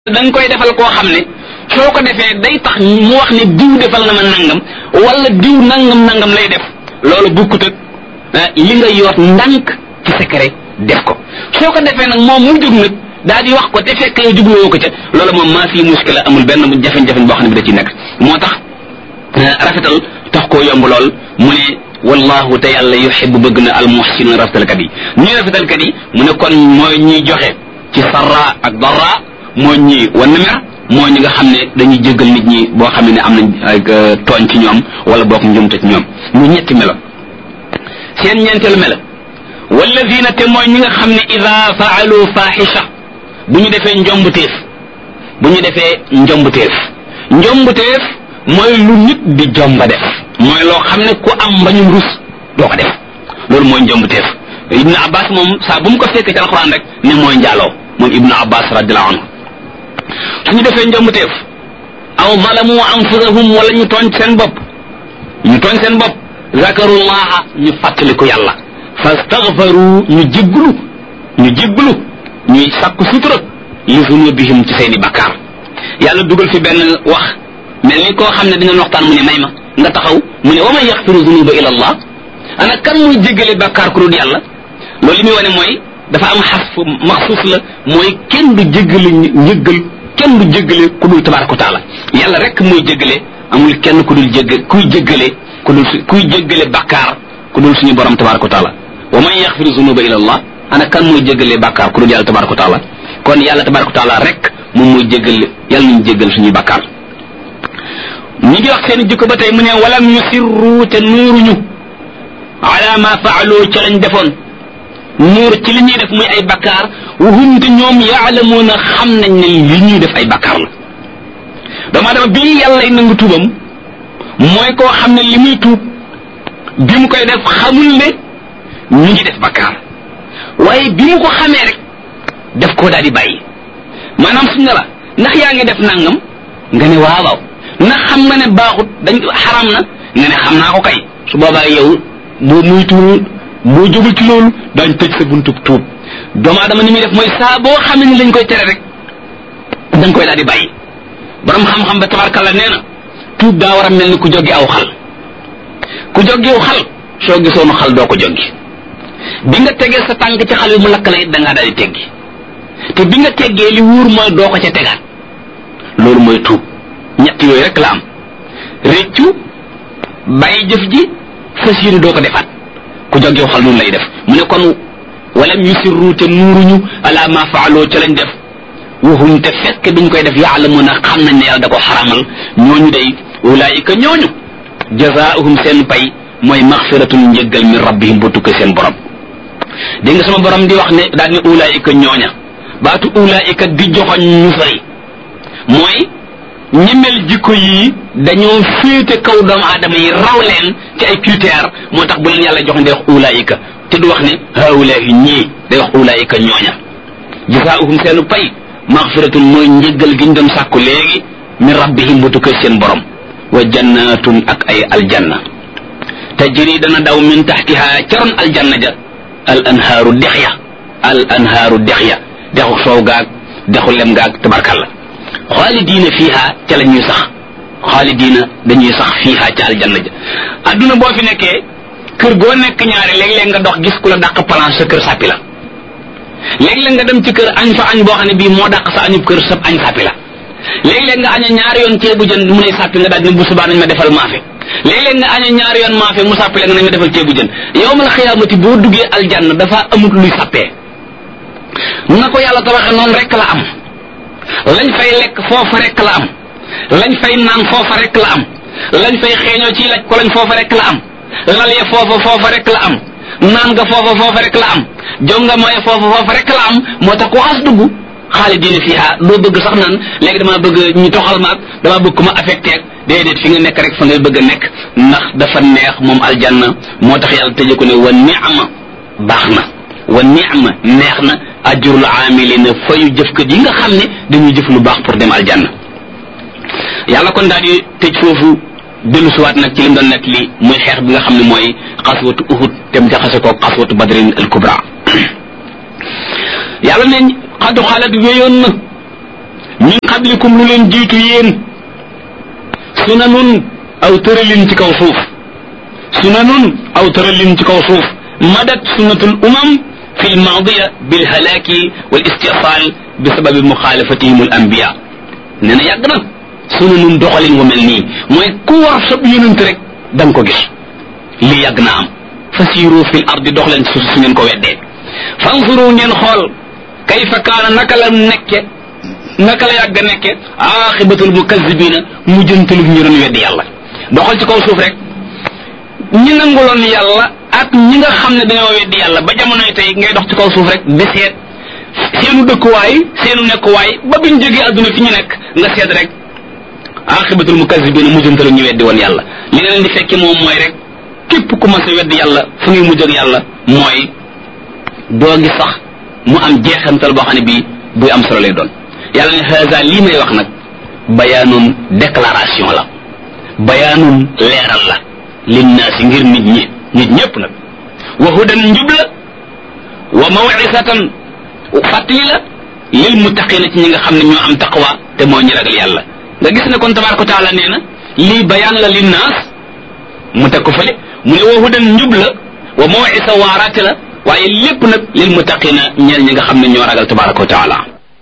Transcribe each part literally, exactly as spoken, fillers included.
dañ koy defal koo xam ne soo ko defee day tax mu wax ne diw defal na ma nangam wala diw nangam nangam lay def loolu bukkut ak li nga yoot ndànk ci secret def ko soo ko defee nag moom mu jóg nag daal di wax ko te fekk yow jubluwoo ko ca loolu moom maa fi muskila amul benn jafe-jafe boo xam ne bi da ci nekk moo tax rafetal tax koo yomb lool mu ne wallahu te yàlla yuhibbu bëgg na al muhsinin rafetalkat yi ñuy rafetalkat yi mu ne kon mooy ñuy joxe ci sarra ak darra mooy ñi wan mer mooy ñi nga xam ne dañuy jéggal nit ñi boo xam ne am nañ ay tooñ ci ñoom wala bokk njumte ci ñoom mu ñetti melo seen ñeenteelu melo wallazina te mooy ñi nga xam ne ida faalu fahisha bu ñu defee njombuteef bu ñu defee njombuteef njombuteef mooy lu nit di jomba def mooy loo xam ne ku am bañum rus doo ko def loolu mooy njombuteef ibnu abbas moom saa bu mu ko fekk ci alquran rek ne mooy njaaloo moom ibnu abbas radiallahu anhu suñu defee njombuteef aw zalamu anfusahum wala ñu tooñ seen bopp ñu tooñ seen bopp zakarullaha ñu fàttaliku yàlla fastaghfaru ñu jégglu ñu jégglu ñuy sàkku sutura li zunubihim ci seeni bakkaar yàlla dugal fi benn wax mel ni koo xam ne dina waxtaan mu ne may ma nga taxaw mu ne wa man yaxfiru zunuba illa allah ana kan muy jéggale bakkaar ku dul yàlla loolu li muy wane mooy dafa am xasf maxsuus la mooy kenn du jéggale njëggal kenn du jéggale ku dul tabaaraka taala yàlla rek muy jéggale amul kenn ku dul jégg kuy jéggale ku dul kuy jéggale bakkaar ku dul suñu borom tabaaraka taala wa man yaxfiru zunuba illa allah ana kan muy jéggale bakkaar ku dul yàlla tabaaraka taala kon yàlla tabaaraka taala rek moom muy jéggale yàlla nañu jéggal suñuy bakkaar ñi ngi wax seen jikko ba tey mu ne walam yusirru te nuuruñu ala ma faalu ca lañ defoon nuur ci li ñuy def muy ay bakkaar wahum te ñoom yaalamuuna xam nañ ne li ñuy def ay bakkaar la dama dama bi yàlla nangu tuubam mooy koo xam ne li muy tuub bi mu koy def xamul ne ñu ngi def bakkaar waaye bi mu ko xamee rek def koo daal di bàyyi maanaam suñ ne la ndax yaa ngi def nangam nga ne waaw waaw ndax xam nga ne baaxut dañ xaram na nga ne xam naa ko kay su boobaa yow boo muy tuub boo jógul ci loolu daañ tëj sa buntub tuub doomu aadama ni muy def mooy saa boo xam ne ni lañ koy tere rek dañ koy daal di bàyyi borom xam-xam ba tabarkalla nee na tuub daa war a mel ni ku joggi aw xal ku joggi aw xal soo gisoonu xal doo ko joggi bi nga tegee sa tànk ci xal bi mu lakk la it da ngaa daal di teggi te bi nga teggee li wuur mooy doo ko ca tegaat loolu mooy tuub ñett yooyu rek la am réccu bàyyi jëf ji fas yéene doo ko defaat ku jóg yow xal noonu lay def mu ne kon walam yusirru te nuuruñu ala ma faaloo ca lañ def waxum te fekk biñ koy def yaalamuna xam nañ ne yàlla da ko xaramal ñooñu day ulaayika ñooñu jazaahum seen pay mooy maxfiratun njëggal min rabbihim bu tukkee seen borom dégg nga sama borom di wax ne daal ne ulaayika ñooña baatu ulaayika di joxoñ ñu sori mooy ñi mel jikko yii dañoo féete kaw doomu aadama yi raw leen ci ay critères moo tax bu leen yàlla jox day wax ulaayika te du wax ne haulaahi ñii day wax ulaayika ñooña jasaauhum seenu pay maxfiratun mooy njëggal gi ñu doon sàkku léegi min rabbihim bu tukkee seen borom wa jannatun ak ay aljanna tajri dana daw min taxtiha caroon aljanna ja al anhaaru dex ya al anhaaru dex ya dexu soow gaag dexu lem gaag tabarkalla xaalidiina fiiha ca la ñuy sax xaalidiina dañuy sax fiiha ca aljanna ja adduna boo fi nekkee kër goo nekk ñaari léeg-léeg nga dox gis ku la dàq plan sa kër sàppi la léeg-léeg nga dem ci kër añ fa añ boo xam ne bii moo dàq sa añub kër sa añ sàppi la léeg-léeg nga aña ñaari yoon ceebu jën mu ne sàppi nga daal ne bu subaa nañ ma defal maafe léeg-léeg nga aña ñaari yoon maafe mu sàppi la nga nañ ma defal ceebu jën yawmal xiyaamati boo duggee aljanna dafa amut luy sàppee na ko yàlla tabaxe noonu rek la am lañ fay lekk foofa rek la am lañ fay naan foofa rek la am lañ fay xeeñoo ci laj ko lañ foofa rek la am lal ya foofa foofa rek la am naan nga foofa foofa rek la am jonga mooy foofa foofa rek la am moo tax ku xas dugg xaalidiina fiiha doo bëgg sax naan léegi damaa bëgg ñu toxal maag damaa bëgg ku ma affecté déedéet fi nga nekk rek fa ngay bëgg a nekk ndax dafa neex moom aljanna moo tax yàlla tëje ko ne wa ni'ma baax na wa ni'ma neex na ajrul aamilina fayu jëfkat yi nga xam ne dañuy jëf lu baax pour dem aljanna yàlla kon daal di tëj foofu dellu siwaat nag ci lim doon nekk li muy xeex bi nga xam ne mooy xaswatu uhud dem jaxase ko xaswatu badrin al kubra yàlla ne xadu xalat wéyoon na qablikum lu leen jiitu yéen sunanun aw tëralin ci kaw suuf sunanun aw tëralin ci kaw suuf madat sunnatul umam fi lmaadiya bilhalaaki wal istisal bi sababi muxaalafatihim al anbiya nee na yàgg na sunanun doxalin wu mel nii mooy ku war sab yonent rek da nga ko gis lii yàgg na am fasiru fi l ardi dox leen suuf su ngeen ko weddee fanzuru ngeen xool kayfa kaana naka la nekke naka la yàgg nekke aaxibatul mukazzibina mujjantalu ñu doon weddi yàlla doxal ci kaw suuf rek ñi nanguloon yàlla ak ñi nga xam ne dañoo weddi yàlla ba jamonoy tey ngay dox ci kaw suuf rek di seet seenu dëkkuwaay seenu nekkuwaay ba biñ jógee adduna fi ñu nekk nga seet rek aaxibatul mukazzibina mujjantalu ñu weddi woon yàlla li nga leen di fekki moom mooy rek képp ku mas a weddi yàlla fu ngay mujj ak yàlla mooy doo gis sax mu am jeexantal boo xam ne bii buy am solo lay doon yàlla ne haza lii may wax nag bayaanun déclaration la bayaanun leeral la linnaasi ngir nit ñi nit ñépp nag wa hudan njub la wa maw'izatan fàttali la lil muttaqina ci ñi nga xam ne ñoo am taqwa te moo ñi ragal yàlla nga gis ne kon tabaaraka taala nee na lii bayaan la linnaas mu teg ko fële mu ne wa hudan njub la wa maw'isa waaraate la waaye lépp nag lil muttaqina ñeel ñi nga xam ne ñoo ragal tabaraka wa taala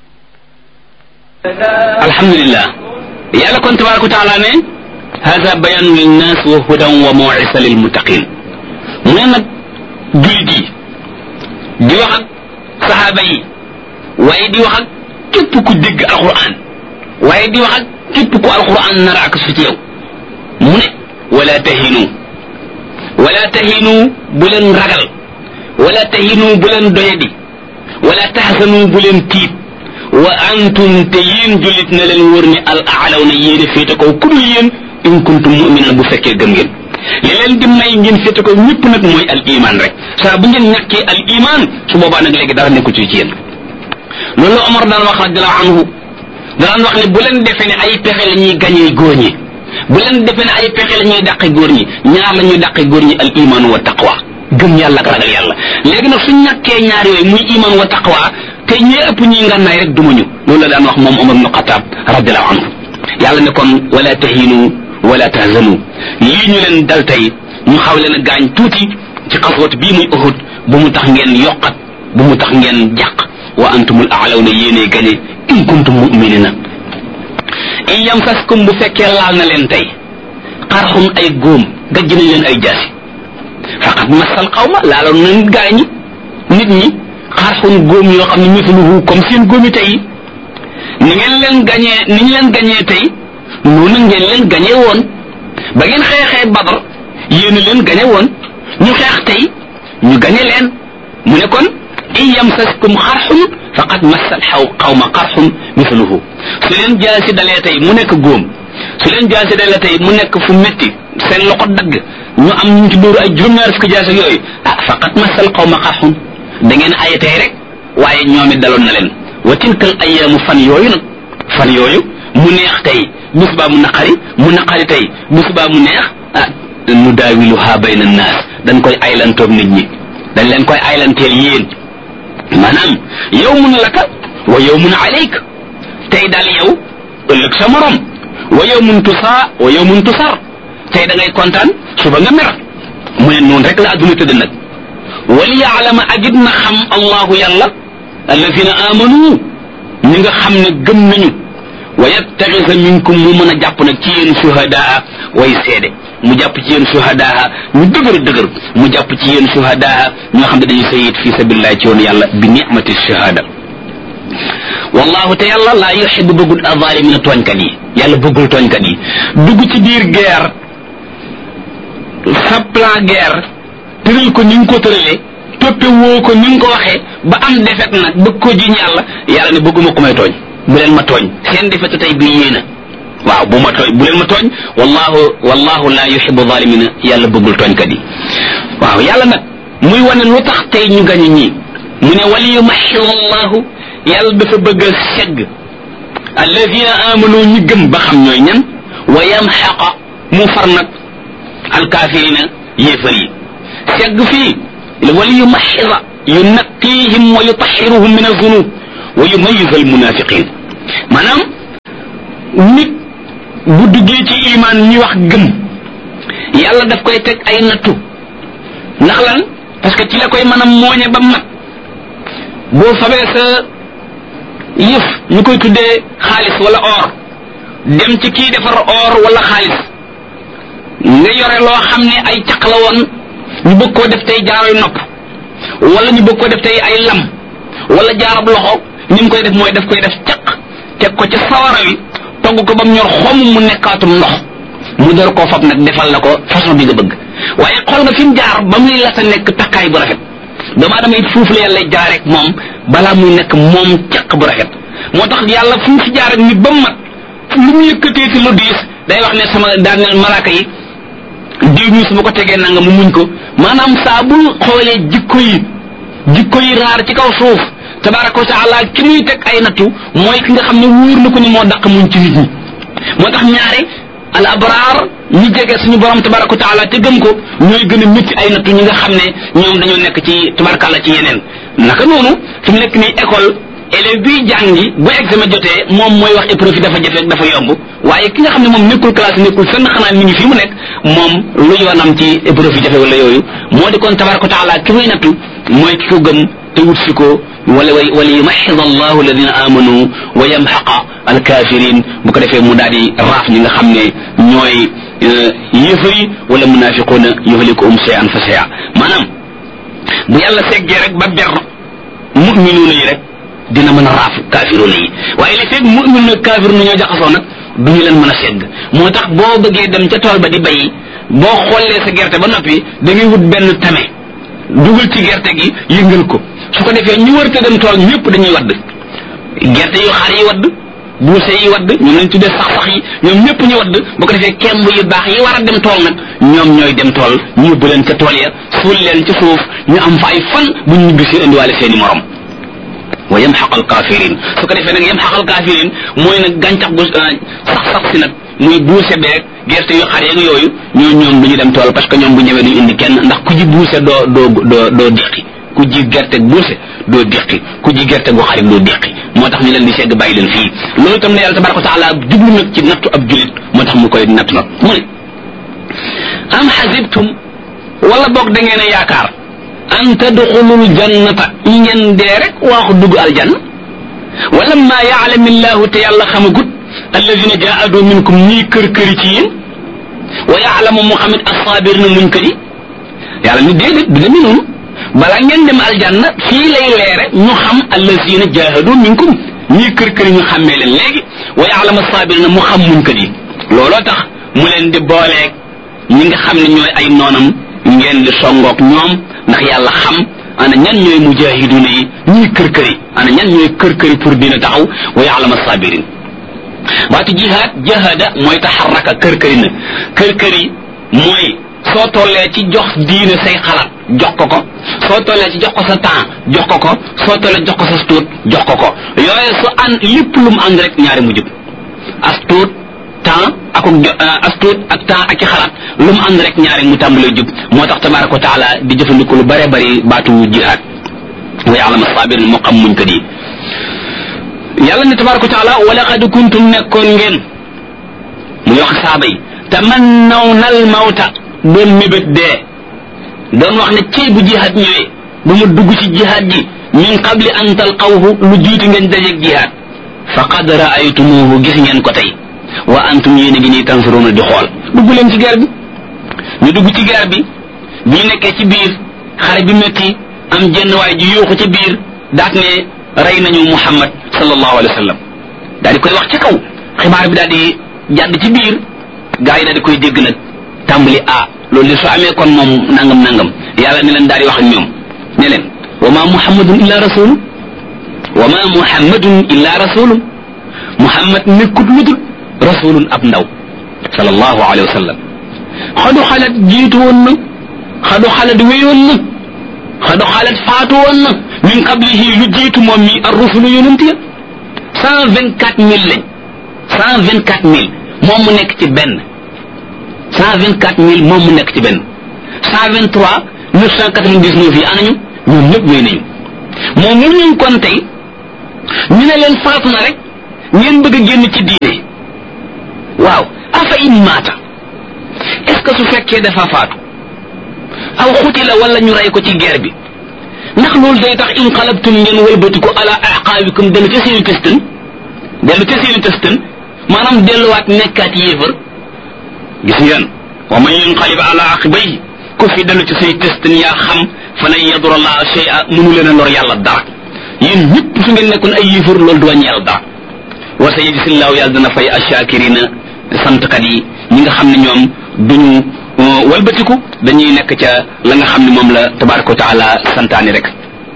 alhamdulillah yàlla kon tabaraka wa taala ne hada bayaanu linnas wa hudan wa maw'isa lil muttaqin mu ne nag jullit yi di wax ak sahaaba yi waaye di wax ak képp ku dégg alquran waaye di wax ak képp ku alquran nara ak su ci yow mu ne wala tahinu wala tahinu bu leen ragal wala tahinu bu leen doyadi wala tahzanu bu leen tiit wa antum te yéen jullit na leen wër ne al aalaw na yéen a féete kaw ku dul yéen in kuntum mu'minin bu fekkee gëm ngeen li leen di may ngeen féete kaw ñëpp nag mooy al iman rek saa bu ngeen ñàkkee al iman su boobaa nag léegi dara nekku ci ci yéen loolu la Omar daan wax radiallahu anhu daan wax ne bu leen defee ne ay pexe la ñuy gañee góor ñi bu leen defee ne ay pexe la ñuy dàqe góor ñi ñaar la ñuy dàqe góor ñi al iman wa taqwa gëm yàlla ak ragal yàlla léegi nag suñ ñàkkee ñaar yooyu muy iman wa taqwa te ñee ëpp ñuy ngànnaay rek dumuñu loolu la daan wax moom Omar ibn Khattab radiallahu anhu yàlla ne kon wala tahinu wala tahzanu lii ñu leen dal tey ñu xaw leen a gaañ tuuti ci xaswat bii muy Uhud bu mu tax ngeen yokkat bu mu tax ngeen jàq wa antumul a'lawna yéenee gañe in kuntum mu'minina in yamsaskum bu fekkee laal na leen tey xarxun ay góom gajj nañ leen ay jaasi faqad masal xawma laaloon nañ gaañi nit ñi xarxun góom yoo xam ne mithluhu comme seen góomi tey ni ngeen leen gañee ni ñu leen gañee tey noonu ngeen leen gañee woon ba ngeen xeexee Badr yéen a leen gañe woon ñu xeex tey ñu gañe leen mu ne kon in yamsaskum xarxun faqad masal xaw xawma xarxun mithluhu su leen jaasi dalee tey mu nekk góom su leen jaasi dalee tey mu nekk fu metti seen loxo dagg ñu am ñu ci dóoru ay juróom-ñaar fukki jaasi yooyu ah faqad masal xawma xarxun da ngeen aye tey rek waaye ñoom it daloon na leen wa tilkal ayyaamu fan yooyu nag fan yooyu mu neex tey bis baa mu naqari mu naqari tey bis baa mu neex ah nu daawiluha bayna naas dañ koy aylantoog nit ñi dañ leen koy aylanteel yéen maanaam yawmun laka wa yawmun alayk tey daal yow ëllëg sa morom wa yawmun tusaa wa yawmun tusar tey da ngay kontaan suba nga mer mu ne noonu rek la adduna tëdd nag wali yaalama agit na xam allahu yàlla alladina amanu ñi nga xam ne gëm nañu wa yattaxisa minkum mu mën a jàpp nag ci yéen shuhadaa way seede mu jàpp ci yéen shuhadaa ñu dëgër dëgër mu jàpp ci yéen shuhadaa ñoo xam ne dañu sayid fi sabilillah ci yoon yàlla bi nicmati shahada wallahu te yàlla laa yuxibu bëggul azalimina tooñkat yi yàlla bëggul tooñkat yi dugg ci biir guerre sa plan guerre tëral ko ni nga ko tëralee toppe woo ko ni nga ko waxee ba am defet nag bëgg ko jiñ yàlla yàlla ne bëgguma ko may tooñ bu leen ma tooñ seen defetu tey bi yéena waaw bu ma tooñ bu leen ma tooñ wallahu wallahu la yuhibbu zalimina yàlla bëggul tooñkat yi waaw yàlla nag muy wane lu tax tey ñu gañu ñii mu ne wali yumaxiru allahu yàlla dafa bëgg a segg alladina amanu ñi gëm ba xam ñooy ñan wa yamxaqa mu far nag alkaafirina yéefar yi segg fii wali yumaxira yunaqihim wa yutaxiruhum min azunub wa yumayiz almunafiqin maanaam nit bu duggee ci iman ñi wax gëm yàlla daf koy teg ay nattu ndax lan parce que ci la koy mën a mooñe ba mat boo fabee sa yëf ñu koy tuddee xaalis wala or dem ci kii defar or wala xaalis nga yore loo xam ne ay caq la woon ñu bëgg koo def tey jaaroy nopp wala ñu bëgg koo def tey ay lam wala jaarab loxo ni mu koy def mooy daf koy def caq teg ko ca sawara wi togg ko ba mu ñor xomm mu nekkaatum ndox mu door koo fab nag defal la ko façon bi nga bëgg waaye xool nga fi mu jaar ba muy la sa nekk takkaay bu rafet doomu aadama it foofu la yàlla jaar rek moom balaa muy nekk moom caq bu rafet moo tax yàlla fu mu fi jaar ak nit ba mu mat lu mu yëkkatee ci lu diis day wax ne sama daan ne malaaka yi diw mi su ma ko tegee nanga mu muñ ko maanaam saa bu xoolee jikko yi jikko yi raar ci kaw suuf tabaraka wa taala ki muy teg ay nattu mooy ki nga xam ne wóor na ko ni moo daq muñ ci nit ñi moo tax ñaare al abraar ñi jege suñu borom tabaraka wa taala te gëm ko ñooy gën a métti ay nattu ñi nga xam ne ñoom dañoo nekk ci tabarakàlla ci yeneen naka noonu fi mu nekk nii école élève bi jàngi bu examen jotee moom mooy wax épreuve yi dafa jafe dafa yomb waaye ki nga xam ne moom nekkul classe nekkul fenn xanaa mi ngi fi mu nekk moom lu yoonam ci épreuve yi jafe wala yooyu moo di kon tabaraka wa taala ki muy nattu mooy ki ko gëm te wut si ko wala way wala yumaxid allahu alladina amanu wa yamxaqa alkafirin bu ko defee mu daal di raaf ñi nga xam ne ñooy yéefari wala munafiquna yuhlikuhum shay'an fa shay'a maanaam bu yàlla seggee rek ba ber muminuuna yi rek dina mën a raaf kaafiruuna yi waaye li fekk muminuuna kaafiruuna ñoo jaxasoo nag duñu leen mën a segg moo tax boo bëggee dem ca tool ba di bay boo xollee sa gerte ba noppi da ngay wut benn tame dugal ci gerte gi yëngal ko su ko defee ñu wërte dem tool ñëpp dañuy wadd gerte yu xar yi wadd buuse yi wadd ñoom lañ tuddee sax sax yi ñoom ñëpp ñu wadd bu ko defee kemb yu baax yi war a dem tool nag ñoom ñooy dem tool ñu yóbbu leen ca tool ya suul leen ci suuf ñu am fa ay fan bu ñu ñibbisi indiwaale seeni morom wa yamxaq al kafirin su ko defee nag yamxaq al kafirin mooy nag gàncax gu sax sax si nag muy buuse beeg gerte yu xar yeeg yooyu ñoo ñoom duñu dem tool parce que ñoom bu ñëwee duñu indi kenn ndax ku ji buuse doo doo doo doo déqi ku ji gerte buuse doo déqi ku ji gerte gu xarit doo déqi moo tax ñu leen di segg bàyyi leen fii loolu itam ne yàlla tabaraka wa taala jublu nag ci nattu ab julit moo tax mu koy nattu nag mu ne am xasibtum wala boog da ngeen a yaakaar an tadxulul jannata ngeen dee rek waaxu dugg aljanna wala ma yaalamillahu te yàlla xamagut alladina jaadu minkum ñii kër këri ci yéen wa yaalamu muhammad assaabir na muñ kër yi yàlla ni déedéet du demee noonu balaa ngeen dem aljanna fii lay leere ñu xam alladina jaadu minkum ñii kër këri ñu xàmmee leen léegi wa yaalamu assaabir na mu xam muñ kër yi looloo tax mu leen di booleeg ñi nga xam ne ñooy ay noonam ngeen di songoog ñoom ndax yàlla xam ana ñan ñooy mujahiduna yi ñii kër këri ana ñan ñooy kër këri pour dina taxaw wa yaalamu assabirin baatu jihaad jahada mooy taxarraka kër këri na kër këri mooy soo tollee ci jox diine say xalaat jox ko ko soo tollee ci jox ko sa temps jox ko ko soo tollee jox ko sa tuut jox ko ko yooyu su an lépp lu mu ànd rek ñaari mu jub as tuut temps ak as tuut ak temps ak ci xalaat lu mu ànd rek ñaari mu tàmbalee jub moo tax tabaraka wa taala di jëfandiku lu bare bari baatu jihaad wa ya'lamu as-sabirin moo xam muñ ko di yàlla ne tabaraka wa taala wa laqad kuntum nekkoon ngeen muy wax saaba yi tamannawna al-mawta doon mébét dee doon wax ne cey bu jihaad ñëwee ba mu dugg ci jihaad ji min qabli an talqawhu lu jiitu ngeen dajeeg jihaad faqad ra'aytumuhu gis ngeen ko tey wa antum yéen a ngi nii tansuruna di xool dugg leen ci guerre bi ñu dugg ci guerre bi bi ñu nekkee ci biir xare bi métti am jenn waay ji yuuxu ci biir daat ne rey nañu muhammad sallallahu alayhi wa sallam daal di koy wax ci kaw xibaar bi daal di jàdd ci biir gaa yi daal di koy dégg nag tàmbali ah loolu li su amee kon moom nangam nangam yàlla ne leen daal di wax ak ñoom ne leen wa ma muhammadun illa rasulun wa ma muhammadun illa rasulun muhammad nekkut lu dul rasulun ab ndaw sallallahu alayhi wa sallam xadu xalat jiitu woon na xadu xalat wéyoon na xadu xalat faatu woon na min qablihi lu jiitu moom mi ar rusulu yonent ya cent vingt quatre mille lañ cent vingt quatre mille moom mu nekk ci benn cent vingt quatre mille moom mu nekk ci benn cent vingt trois neuf cent quatre vingt dix neuf yi anañu ñoom ñëpp wéy nañu moom mu ñu kon tey ñu ne leen faatu na rek ngeen bëgg a génn ci diine waaw afa in maata est-ce que su fekkee dafa faatu aw xutila wala ñu rey ko ci guerre bi ndax loolu day tax inqalabtum ngeen wëlbati ko ala aqaabikum dellu ca seeni tëstan dellu ca seeni tëstan maanaam delluwaat nekkaat yéefar gis ngeen wa man yanqalib ala aqibayhi ku fi dellu ci say tëstan yaa xam fa lan yadura allaha shay'a mënu leen a lor yàlla dara yéen ñëpp su ngeen nekkoon ay yéefar loolu du wàññi yàlla dara wa sayajzillahu yàlla dana fay ashakirina santkat yi ñi nga xam ne ñoom duñu walbatiku dañuy nekk ca la nga xam ne moom la tabaraka wa taala santaani rek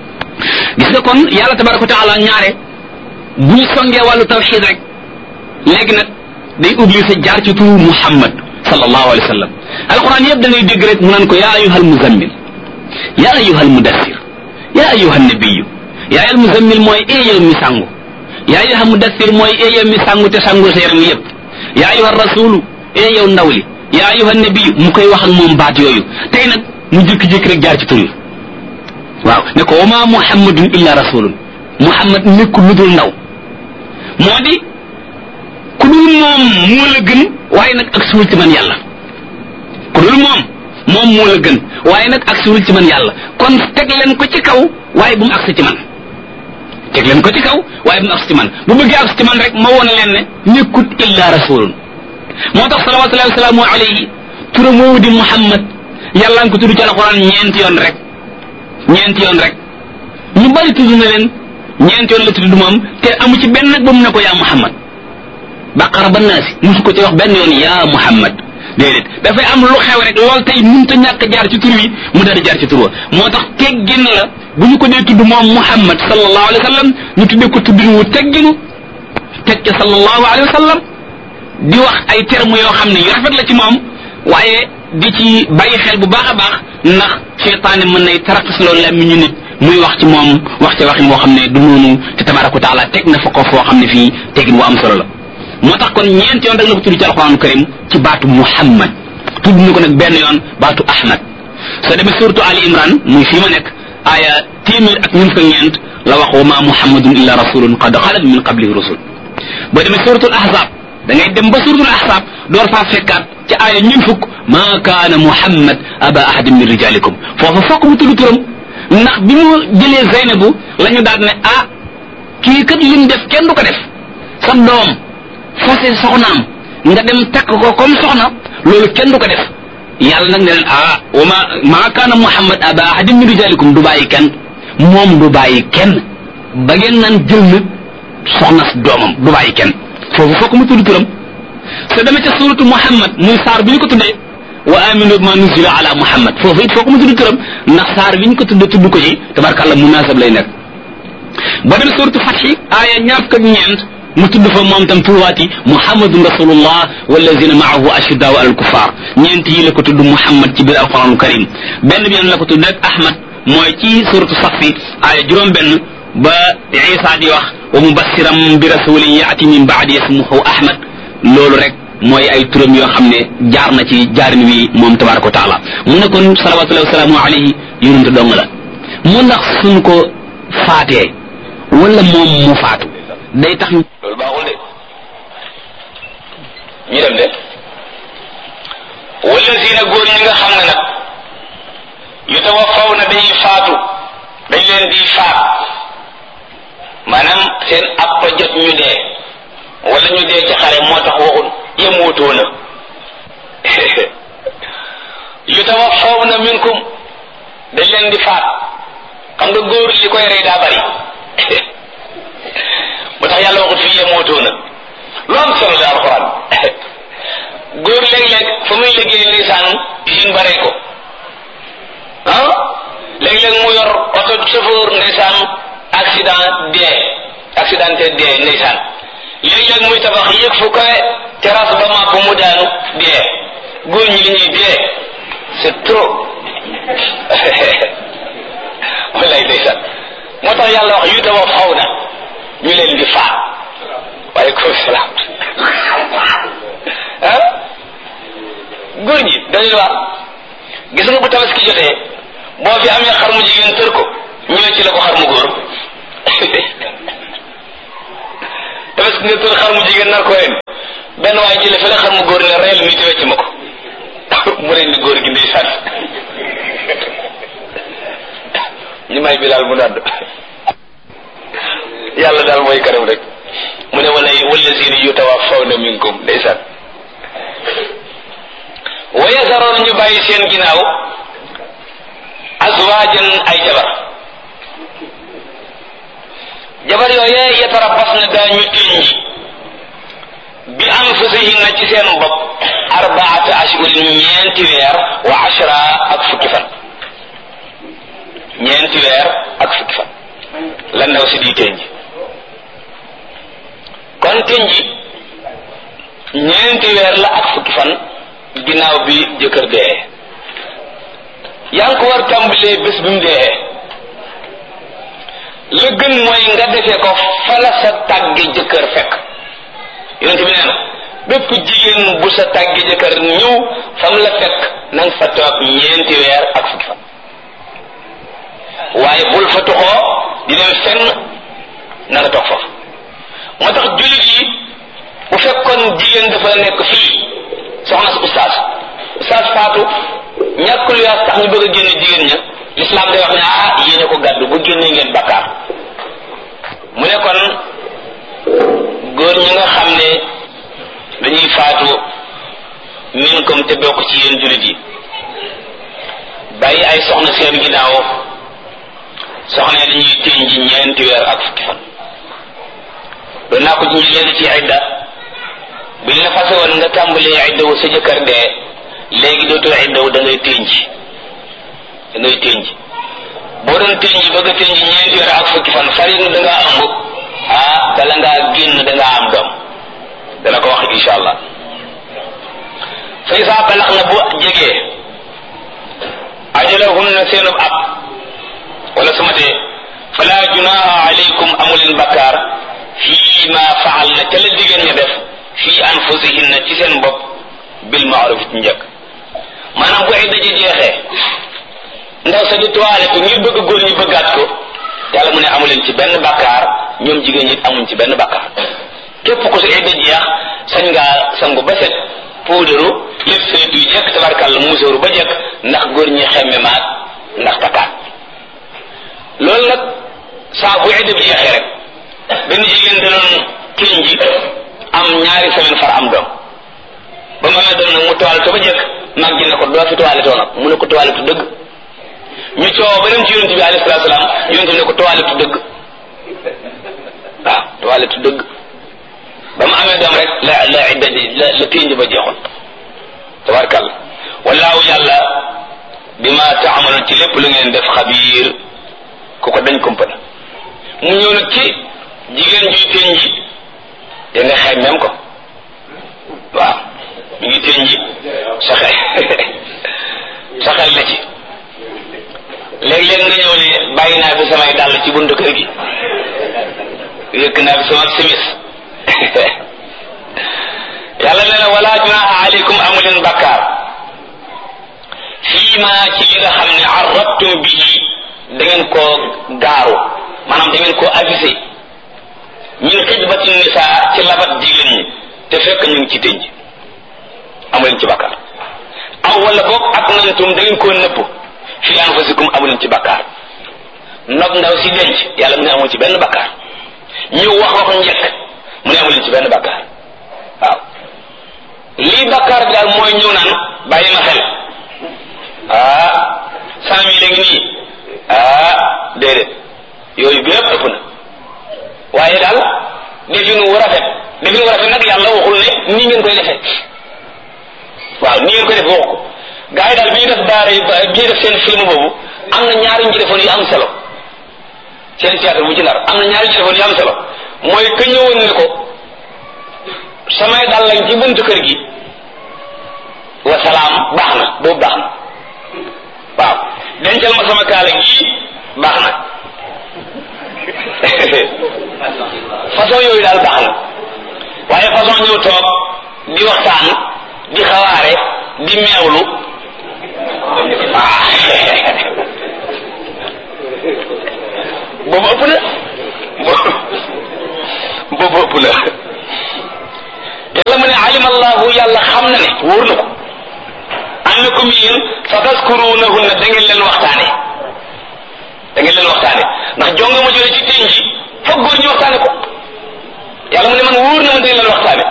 gis nga kon yàlla tabaraka wa taala ñaare bu ñu songee wàllu tawxid rek léegi nag day obligé jaar ci turu Muhammad sallallahu alayhi wa sallam alquran yëpp da ngay dégg rek mu naan ko yaa ayyuhal muzammil yaa ayyuhal mudassir yaa ayyuhan nabiyyu yaa ayyuhal muzammil mooy ee yow mi sangu yaa ayyuhal mudassir mooy ee yow mi sangu te sangu sa yaram yëpp yaa ayyuhar rasulu ee yow ndaw li yaa ayyuhan nabiyyu mu koy wax ak moom baat yooyu tey nag mu jékki-jékki rek jaar ci tur yi waaw ne ko wa ma muhammadun illa rasulun muhammad nekkul lu dul ndaw moo di ku dul moom moo la gën waaye nag ak suul ci man yàlla ku dul moom moom moo la gën waaye nag ak suul ci man yàlla kon teg leen ko ci kaw waaye bu mu agsi ci man teg leen ko ci kaw waaye bu mu agsi ci man bu bëggee agsi ci man rek ma woon leen ne nekkut illa rasulun moo tax salawatullahi wa salaamu alayhi turam woowu di muhammad yàlla nga ko tudd ci alquran ñeenti yoon rek ñeenti yoon rek ñu bari tudd na leen ñeenti yoon la tudd moom te amu ci benn nag ba mu ne ko yaa muhammad baqara ba naasi musu ko ci wax benn yoon yaa muhammad déedéet dafay am lu xew rek lool tey mënta ñàkk jaar ci tur wi mu daal di jaar ci tur wa moo tax teggin la bu ñu ko dee tudd moom muhammad sallallahu alayhi wa sallam ñu tuddee ko tuddin wu tegginu teg ca sallallahu alayhi wa sallam di wax ay termes yoo xam ne yu rafet la ci moom waaye di ci bàyyi xel bu baax a baax ndax seytaane mën nay taraxas loolu la mi ñu nit muy wax ci moom wax ci waxin moo xam ne du noonu te tabaraka wa taala teg na fa ko foo xam ne fii teggin bu am solo la moo tax kon ñeenti yoon rek la ko tudd ci alquran karim ci baatu muhammad tudd na ko nag benn yoon baatu ahmad soo demee suratu ali imran muy fii ma nekk aaya téeméer ak ñun fukk ñeent la wax wa ma muhammadun illa rasulun qad xalat min qablihi rusul boo demee suratul ahzab da ngay dem ba suratul ahzab door faa fekkaat ci aaya ñun fukk ma kaana muhammad aba ahadin min rijalikum foofa fokk mu tudd turam ndax bi mu jëlee zeynabu la ñu daal ne ah kii kat lim def kenn du ko def sa doom fase soxnaam nga dem takk ko comme soxna loolu kenn du ko def yàlla nag ne leen ah wa ma maa kaana muhammad aba ahadin min rijalikum du bàyyi kenn moom du bàyyi kenn ba ngeen naan jël na soxna doomam du bàyyi kenn foofu fokk mu tudd turam soo demee ca suratu muhammad muy saar bi ñu ko tuddee wa aminu bima nuzila ala muhammad foofu it fokk mu tudd turam ndax saar bi ñu ko tuddee tudd ko ci tabarkàlla munasab lay nekk boo demee suratu fatxi aaya ñaar fukk ak ñeent mu tudd fa moom tam tuwaati muhammadun rasulullah wallazina maahu ashiddaau alal kuffar ñeent yi la ko tudd muhammad ci biir alquranul karim benn bi yoon la ko tudd rek ahmad mooy ci suratu safi aaya juróom benn ba isa di wax wa mubassiram bi rasulin yaati min baadi ismuhu ahmad loolu rek mooy ay turam yoo xam ne jaar na ci jaarin wi moom tabaraka wa taala mu ne kon salawatullahi wasalaamu alayhi yonente dong la mu ndax suñ ko faatee wala moom mu faatu day tax loolu baaxul de ñu dem de wala si na góor ñi nga xam ne nag yu tawaffaw na dañuy faatu dañ leen di faat maanaam seen appa jot ñu dee wala ñu dee ci xare moo tax waxul yemootoo na yu tawaffaw na minkum dañ leen di faat xam nga góor li koy rey daa bari moo tax yàlla waxut fii yemootoo na lu am solo la alxuraan góor léeg-léeg fa muy liggéey lisaan usine bare ko ah léeg-léeg mu yor oto chauffeur ndeysaan accident dee accidenté dee ndeysaan léeg-léeg muy tabax yëg fu kawe terrasse ba màpp mu daanu dee góor ñi li ñuy dee c'est trop wallaay ndeysaan moo tax yàlla wax yu tawa faw na ñu leen di faat waaye ko salaam ah góor ñi dañuy wax gis nga bu tabaski jotee boo fi amee xar mu jigéen tër ko ñëw ci la ko xar mu góor tabaski nga tër xar mu jigéen nar ko ren benn waaye jële fële xar mu góor ne reyal mi te wecc ma ko mu rendi góor gi ndeysaan ñu may Bilaal mu nodd yàlla daal mooy karam rek mu ne wala wallazina yutawaffawna minkum ndeysaan wa yazaroon ñu bàyyi seen ginnaaw azwaajan ay jabar jabar yooyee yatarabbas na daañu tënji bi anfusihinna ci seen bopp arbaata ashhurin ñeenti weer wa ashra ak fukki fan ñeenti weer ak fukki fan la ndaw si di tënji kon tënji ñeenti weer la ak fukki fan ginnaaw bi jëkkër dee yaa ngi ko war tàmbalee bés bi mu dee la gën mooy nga defee ko fa la sa tàgge jëkkër fekk yonent bi nee na bépp jigéen bu sa tàgge jëkkër ñëw fam la fekk na nga fa toog ñeenti weer ak fukki fan waaye bul fa toxoo di dem fenn na nga toog foofu moo tax jullit yi bu fekkoon jigéen dafa nekk fii soxna si ustaas ustaas Faatu ñàkk lu yaas tax ñu bëgg a génne jigéen ña lislaam day wax ne ah yéene ko gàddu bu génnee ngeen bakkaar mu ne kon góor ñi nga xam ne dañuy faatu min comme te bokk ci yéen jullit yi bàyyi ay soxna seen ginnaaw soxna yi dañuy téñ ji ñeenti weer ak fukki fan doon naa ko ñu leen ci idda bi la fase woon nga tàmbalee idda wu sa jëkkër dee léegi dootoo idda wu da ngay téñ ji da ngay téñ ji boo doon téñ ji bëgg a téñ ji ñeenti weer ak fukki fan farit na da ngaa ëmb ah bala ngaa génn da ngaa am doom dana ko wax insha allah fa isa balax na bu jegee ajalahunna seenub ab wala sama dee fala junaha alaykum amuleen bakkaar fii ma faal na ca la jigéen ña def fii anfusihinna ci seen bopp bil maaruf ci njëkk maanaam bu ay daje jeexee ndaw sa di toilette ngir bëgg góor ñi bëggaat ko yàlla mu ne amuleen ci benn bakkaar ñoom jigéen ñi amuñ ci benn bakkaar képp ko su ay daj jeex sañ ngaa sangu ba set puudaru lépp saytu yu jekk tabarkàlla musóoru ba jekk ndax góor ñi xemme maat ndax takkaat loolu nag saa bu idda bi jeexee rek benn jigéen da doon téñ ji am ñaari semaine far am doom ba mu amee doom nag mu toilette ba jekk mag ji ne ko doo fi toilette nag mu ne ko toilette dëgg ñu coow ba dem ci yonent bi alayhi salaatu salaam yonent bi ne ko toilette dëgg waaw toilette dëgg ba mu amee doom rek la la idda la la téñ ba jeexoon tabarkàlla wallaahu yàlla bi ma taamaloon ci lépp lu ngeen def xabiir ku ko dañ compagnie mu ñëw nag ci jigéen juy téñ ji te nga xeeb même ko waaw mi ngi téñ ji saxel saxel la ci léeg-léeg nga ñëw ne bàyyi naa fi samay dàll ci buntu kër gi yëkk naa fi sama simis yàlla nee na wala junaha aleykum amuleen bakkaar fii ma ci li nga xam ne arrabtum bihi da ngeen koo gaaru maanaam da ngeen koo avisé min xidbati nisaa ci labat jigéen ñi te fekk ñu ngi ci tënj amuleen ci bakkaar aw wala boog ak nantum da ngeen koo nëbb fi anfusikum amuleen ci bakkaar nopp ndaw si denc yàlla mu ne amul ci benn bakkaar ñu wax waxu njëkk mu ne amuleen ci benn bakkaar waaw lii bakkaar bi daal mooy ñëw naan bàyyi ma xel ah cent mille ngi nii ah déedéet yooyu bépp ëpp na waaye daal defin wu rafet defin wu rafet nag yàlla waxul ne nii ngeen koy defee waaw nii ngeen koy def waxu ko gars yi daal bi ñu def daara yi bi ñu def seen film boobu am na ñaari njëriñ yu am solo seen théâtre bu ci nar am na ñaari njëriñ yu am solo mooy que ñëwoon ne ko samay dal lañ ci buntu kër gi wa salaam baax na boobu baax na waaw dencal ma sama kaala gi baax na façon yooyu daal baax na waaye façon ñëw toog di waxtaan di xawaare di meewlu ah boobu ëpp na boobu ëpp na yàlla mu ne alim yàlla xam na ne wóor na ko annakum yéen sataskurunahunna da ngeen leen waxtaane da ngeen leen waxtaane ndax jonga ma jële ci teen ji foog góor ñu waxtaane ko yàlla mu ne man wóor na ma da ngeen leen waxtaane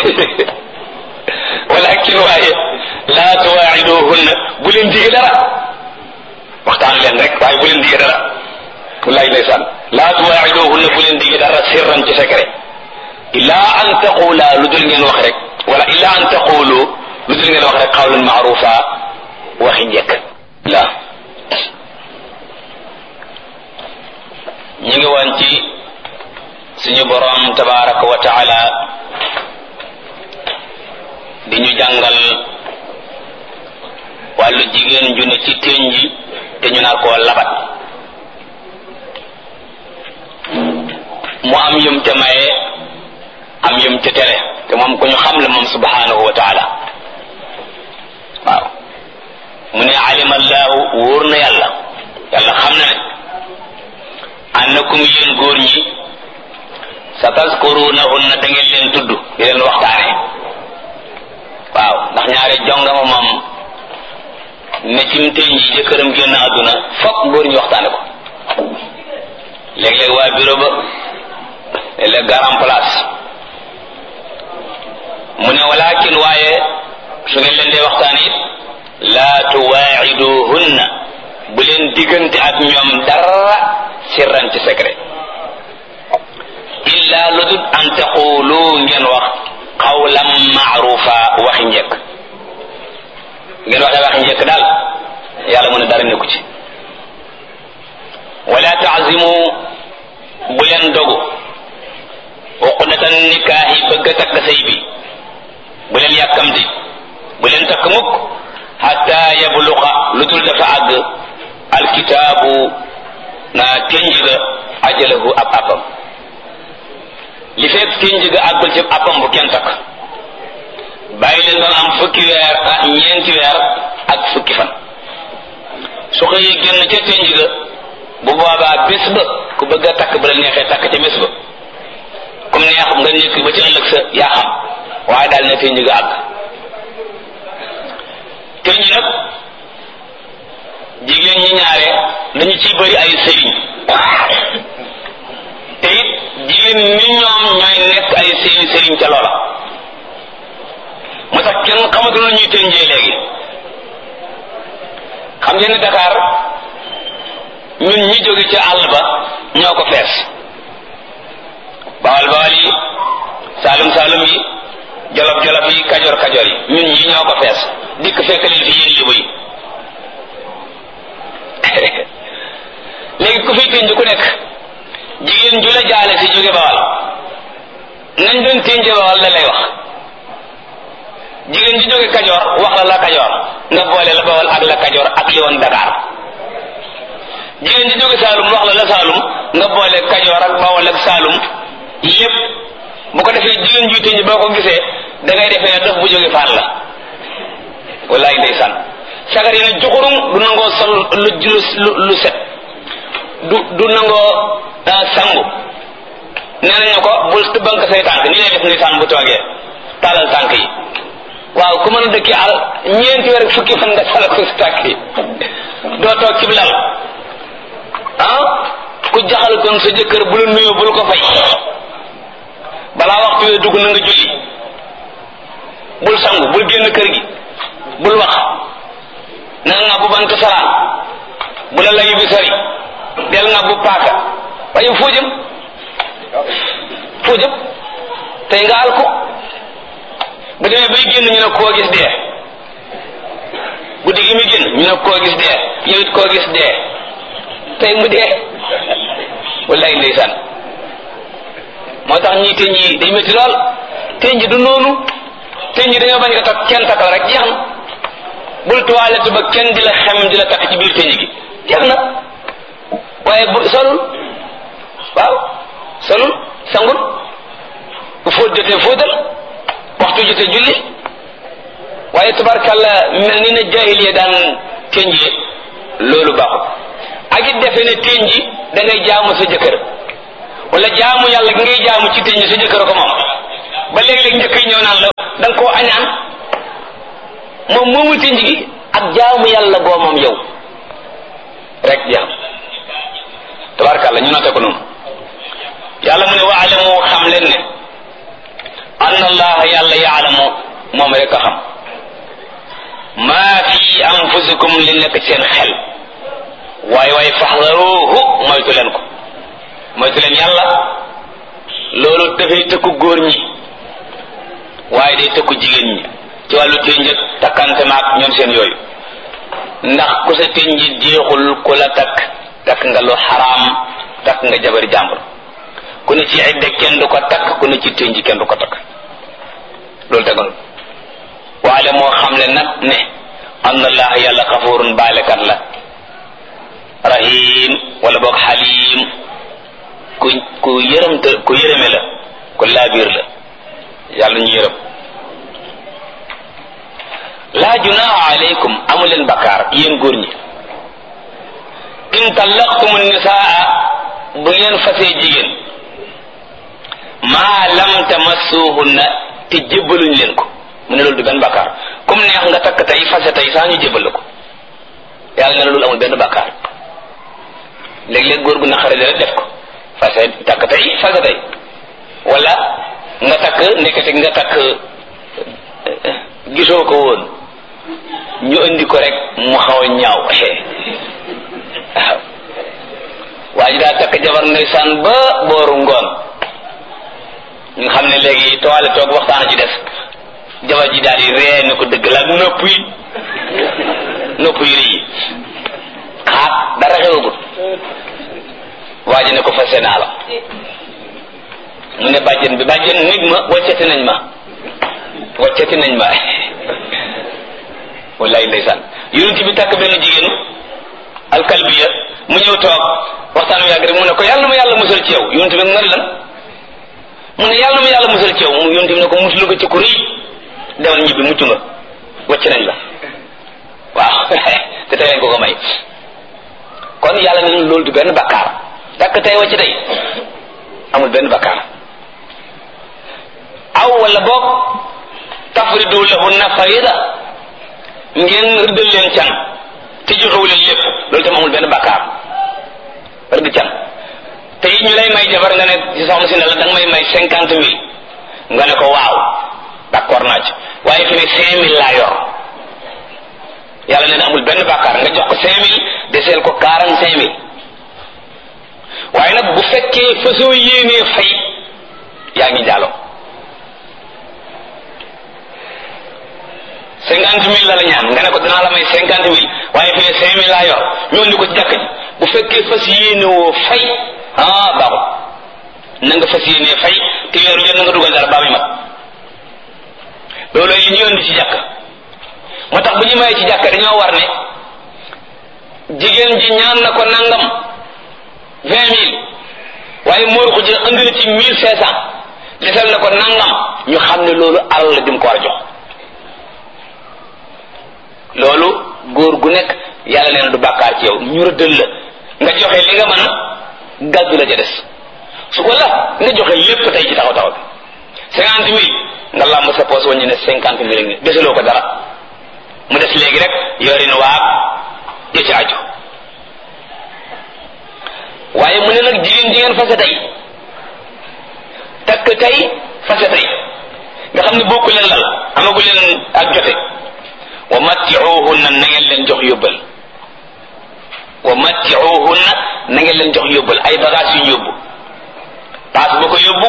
walakin waaye laa tuwaa'iduhunna bu leen dige dara waxtaan leen rek waaye bu leen dige dara wallaay ndeysaan laa tuwaa'iduhunna bu leen dige dara sirran ci secret illa an taqula lu dul ngeen wax rek wala illa an taqulu lu dul ngeen wax rek qawlan ma'rufa waxi njëkk la ñu ngi woon ci suñu borom tabaraka wa taala di ñu jàngal wàllu jigéen ju ne ci téñ ji te ñu naan koo labat mu am yum te maye am yum te tere te moom ku ñu xam la moom subhanahu wa taala waaw mu ne alima allahu wóor na yàlla yàlla xam na ne annakum yéen góor ñi satazkurunahunna da ngeen leen tudd di leen waxtaane waaw ndax ñaare jongama moom ne cim téñ ji jëkkëram génn àdduna fokk góor ñu waxtaane ko léeg-léeg waa bureau ba léeg-léeg garan place mu ne walakin waaye su ngeen leen dee waxtaane it laa tuwaa'iduhunna bu leen diggante ak ñoom dara sirran ci secret illa lu dul an taqulu ngeen wax qawlan ma'rufa waxi njëkk ngeen waxee waxi njëkk daal yàlla mu ne dara nekku ci wala ta'zimu bu leen dogu uqdatan nikaahi bëgg a takk sëy bi bu leen yàkkamti bu leen takk mukk hatta yabluqa lu dul dafa àgg alkitaabu na tenj ga ajalahu ab appam li fekk tenj ga àggul ci appam bu kenn takk bàyyi leen doon am fukki weer ak ñeenti weer ak fukki fan su xëyee génn ca tenj ga bu boobaa bés ba ku bëgg a takk ba la neexee takk ca bés ba comme neex nga nekk ba ci ëllëg sa yaa xam waaye daal ne tenj ga àgg tenj nag jigéen ñi ñaare dañu ciy bëri ay sëriñ te it jigéen ñi ñoom ñooy nekk ay sëriñ sëriñ ca loola moo tax kenn xamatu na ñuy tenjee léegi xam ngeen ne Dakar ñun ñi jóge ca àll ba ñoo ko fees bawal bawal yi saalum saalum yi jolof jolof yi kajoor kajoor yi ñun ñi ñoo ko fees dikk fekk leen fi yéen libu yi léegi ku fi tenj ku nekk jigéen ju la jaale si jóge bawal nañ doon tenje bawal la lay wax jigéen ji jóge kajoor wax la la kajoor nga boole la bawal ak la kajoor ak li woon Dakar jigéen ji jóge Saalum wax la la Saalum nga boole kajoor ak bawal ak Saalum yépp bu ko defee jigéen juy tenj boo ko gisee da ngay defee dof bu jóge faat la wallaay ndeysaan sagar yi ne juxurum du nangoo sol lu lu lu set du du nangoo sangu nee nañu ko bul tëbank say tànk ni lay def ndeysaan bu toogee taalal tànk yi waaw ku mën a dëkki al ñeenti weer ak fukki fan nga sala ko si tànk yi doo toog ci lal ah ku jaxal kon sa jëkkër bu la nuyoo bul ko fay balaa waxtu wee dugg na nga julli bul sangu bul génn kër gi bul wax na nga bu bant saraan bu la layu bi sori del nga bu paaka waaye foo jëm foo jëm tey nga al ko bu demee bay génn ñu ne koo gis dee guddi gi muy génn ñu ne koo gis dee yow it koo gis dee tey mu dee wallaay ndeysaan moo tax ñii teñ yi day métti lool teñ ji du noonu teñ ji dañoo bañ nga takk kenn takk la rek jeex na bul toilette ba kenn di la xem di la takk ci biir teñ gi jeex na waaye bu solul waaw solul sangul bu fóot jotee fóotal waxtu jotee julli waaye tabarkàlla mel ni na jaahiliya daan tenjee loolu baaxul ak it defe ne tenji da ngay jaamu sa jëkkër wala jaamu yàlla gi ngay jaamu ci tenji sa jëkkër ko moom ba léeg-léeg njëkk yi ñëw naan la da nga koo añaan moom moomu tënj gi ak jaamu yàlla goo moom yow rek jaam tabarkàlla ñu noté ko noonu yàlla mu ne waalamu xam leen ne anna allaha yàlla yaalamu moom rek a xam maa fi anfusikum li nekk seen xel waaye waaye faxdaruhu moytu leen ko moytu leen yàlla loolu dafay tëkku góor ñi waaye day tëkku jigéen ñi ci wàllu ténjëg takkante maak ñoom seen yooyu ndax ku sa ténji jeexul ku la takk takk nga lu xaraam takk nga jabari jàmbur ku ne ci idda kenn du ko takk ku ne ci ténji kenn du ko takk loolu tegal waale moo xam le nag ne anna allah yàlla xafurun baalekat la rahim wala boog xalim ku ku yërëmte ku yërëme la ku laabiir la yàlla ñu yërëm laa junaaha alaykum amu leen bakkaar yéen góor ñi in tallaqtumu nisaa bu ngeen fasee jigéen maa lam tamassuhunna te jébbaluñ leen ko mu ne loolu du benn bakkaar comme neex nga takk tey fase tey saa ñu jébbal la ko yàlla ne loolu amul benn bakkaar léeg-léeg góor gu naqare rek def ko fase takk tey fase tey wala nga takk nekkati nga takk gisoo ko woon ñu indi ko rek mu xaw a ñaaw waaw waa ji daa takk jabar ndeysaan ba booru ngoon ñu xam ne léegi toile toog waxtaan ci des jabar ji daal di ree ne ko dëgg la nopp yi nopp yi rëy xaat dara xewagut waa ji ne ko fase naa la mu ne bàjjen bi bàjjen nit ma waccati nañ ma waccati nañ ma wallaay ndeysaan yonent bi takk benn jigéen alkalbiya mu ñëw toog waxtaan wi yàgg rek mu ne ko yàlla ma yàlla musal ci yow yonent bi ngan lan mu ne yàlla ma yàlla musal ci yow mu yonent bi ne ko musul nga ci ku rëy demal ñibbi mucc nga wacc nañ la waaw te tey lañ ko ko may kon yàlla ne loolu du benn bakkaar takk tey wacc tey amul benn bakkaar aw wala boog tafridu lahunna farida ngeen rëddal leen can te joxewu leen lépp loolu tam amul benn bakkaar rëdd can te it ñu lay may jabar nga ne ci soxna si ne la danga may may cinquante mille nga ne ko waaw d'accord naa ci waaye fi ne cinq mille laa yor yàlla nee na amul benn bakkaar nga jox ko cinq mille deseel ko quarante cinq mille waaye nag bu fekkee fasoo yéenee fay yaa ngi jàllo cinquante mille la la ñaan nga ne ko dinaa la may cinquante mille waaye fi ne cinq mille laa yor ñoo ndi ko ci jàkk ji bu fekkee fas yéene woo fay ah baaxul na nga fas yéene fay te weeru jot na nga dugal dara baa muy mat loolu yi ñu indi ci jàkk moo tax bu ñu mayee ci jàkk dañoo war ne jigéen ji ñaan na ko nangam vingt mille waaye moo ko jël indi na ci mille cinq cent desal na ko nangam ñu xam ne loolu alal la jëm ko war a jox loolu góor gu nekk yàlla nee na du bàkkaar ci yow ñu rëddal la nga joxe li nga mën gàddu la ca des su ko la nga joxe lépp tey ci taxaw taxaw bi cinquante mille nga làmb sa poos waññu ne cinquante mille ngi desaloo ko dara mu des léegi rek yorin waag ya ci aju waaye mu ne nag jigéen jigéen fase tey takk tey fase tey nga xam ne bokku leen lal amagu leen ak jote wa matti'uhunna na ngeen leen jox yóbbal wa matti'uhunna na ngeen leen jox yóbbal ay bagages yu ñu yóbbu paas ba ko yóbbu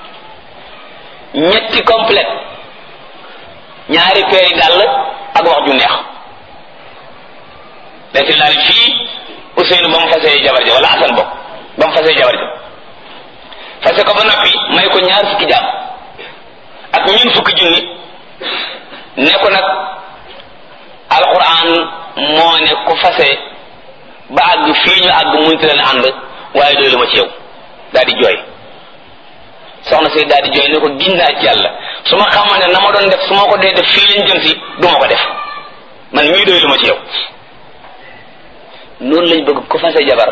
ñetti complète ñaari peeri dàll ak wax ju neex desi naa ni fii Ousseynou ba mu fasee jabar ja wala Assane bokk ba mu fasee jabar ja fase ko ba noppi may ko ñaar fukki jaam ak ñun fukki junni ne ko nag alquran moo ne ku fase ba àgg fii ñu àgg munti leen ànd waaye doy lu ma ci yow daal di jooy soxna si daal di jooy ne ko giñ naa ci yàlla su ma xamoon ne na ma doon def su ma ko dee def fii lañ jëm si du ma ko def man mii doy lu ma ci yow noonu lañ bëgg ku fase jabar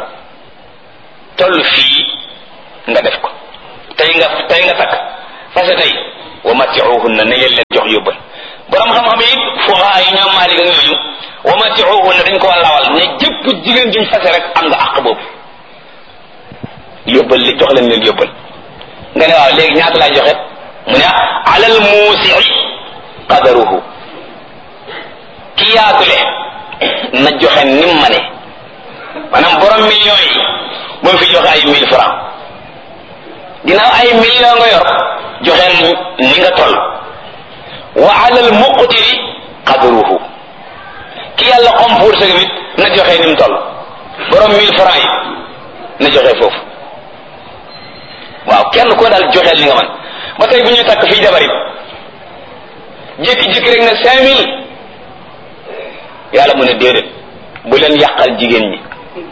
toll fii nga def ko tey nga tey nga takk fase tey wa matiuhunna na ngeen leen jox yóbbal borom xam-xam yi fuqaha yi ñoom Maalik ak ñooñu wa matiuhunna dañ ko lawal ne jëpp jigéen juñ fase rek am nga àq boobu yóbbal li jox leen leen yóbbal nga ne waaw léegi ñaata laay joxe mu ne alal muusi'i qadaruhu ki yaatule na joxe nim ma ne maanaam borom millions yi moom fi joxe ay mille francs ginnaaw ay millions nga yor joxe ni nga toll wa alal muqtiri qadaruhu ki yàlla xom pour sa mit na joxe nim toll borom mille francs yi na joxe foofu waaw kenn koo daal joxeel li nga man ba tey bu ñuy takk fii jabar it jékki-jékki rek ne cinq mille yàlla mu ne déedéet bu leen yàqal jigéen ñi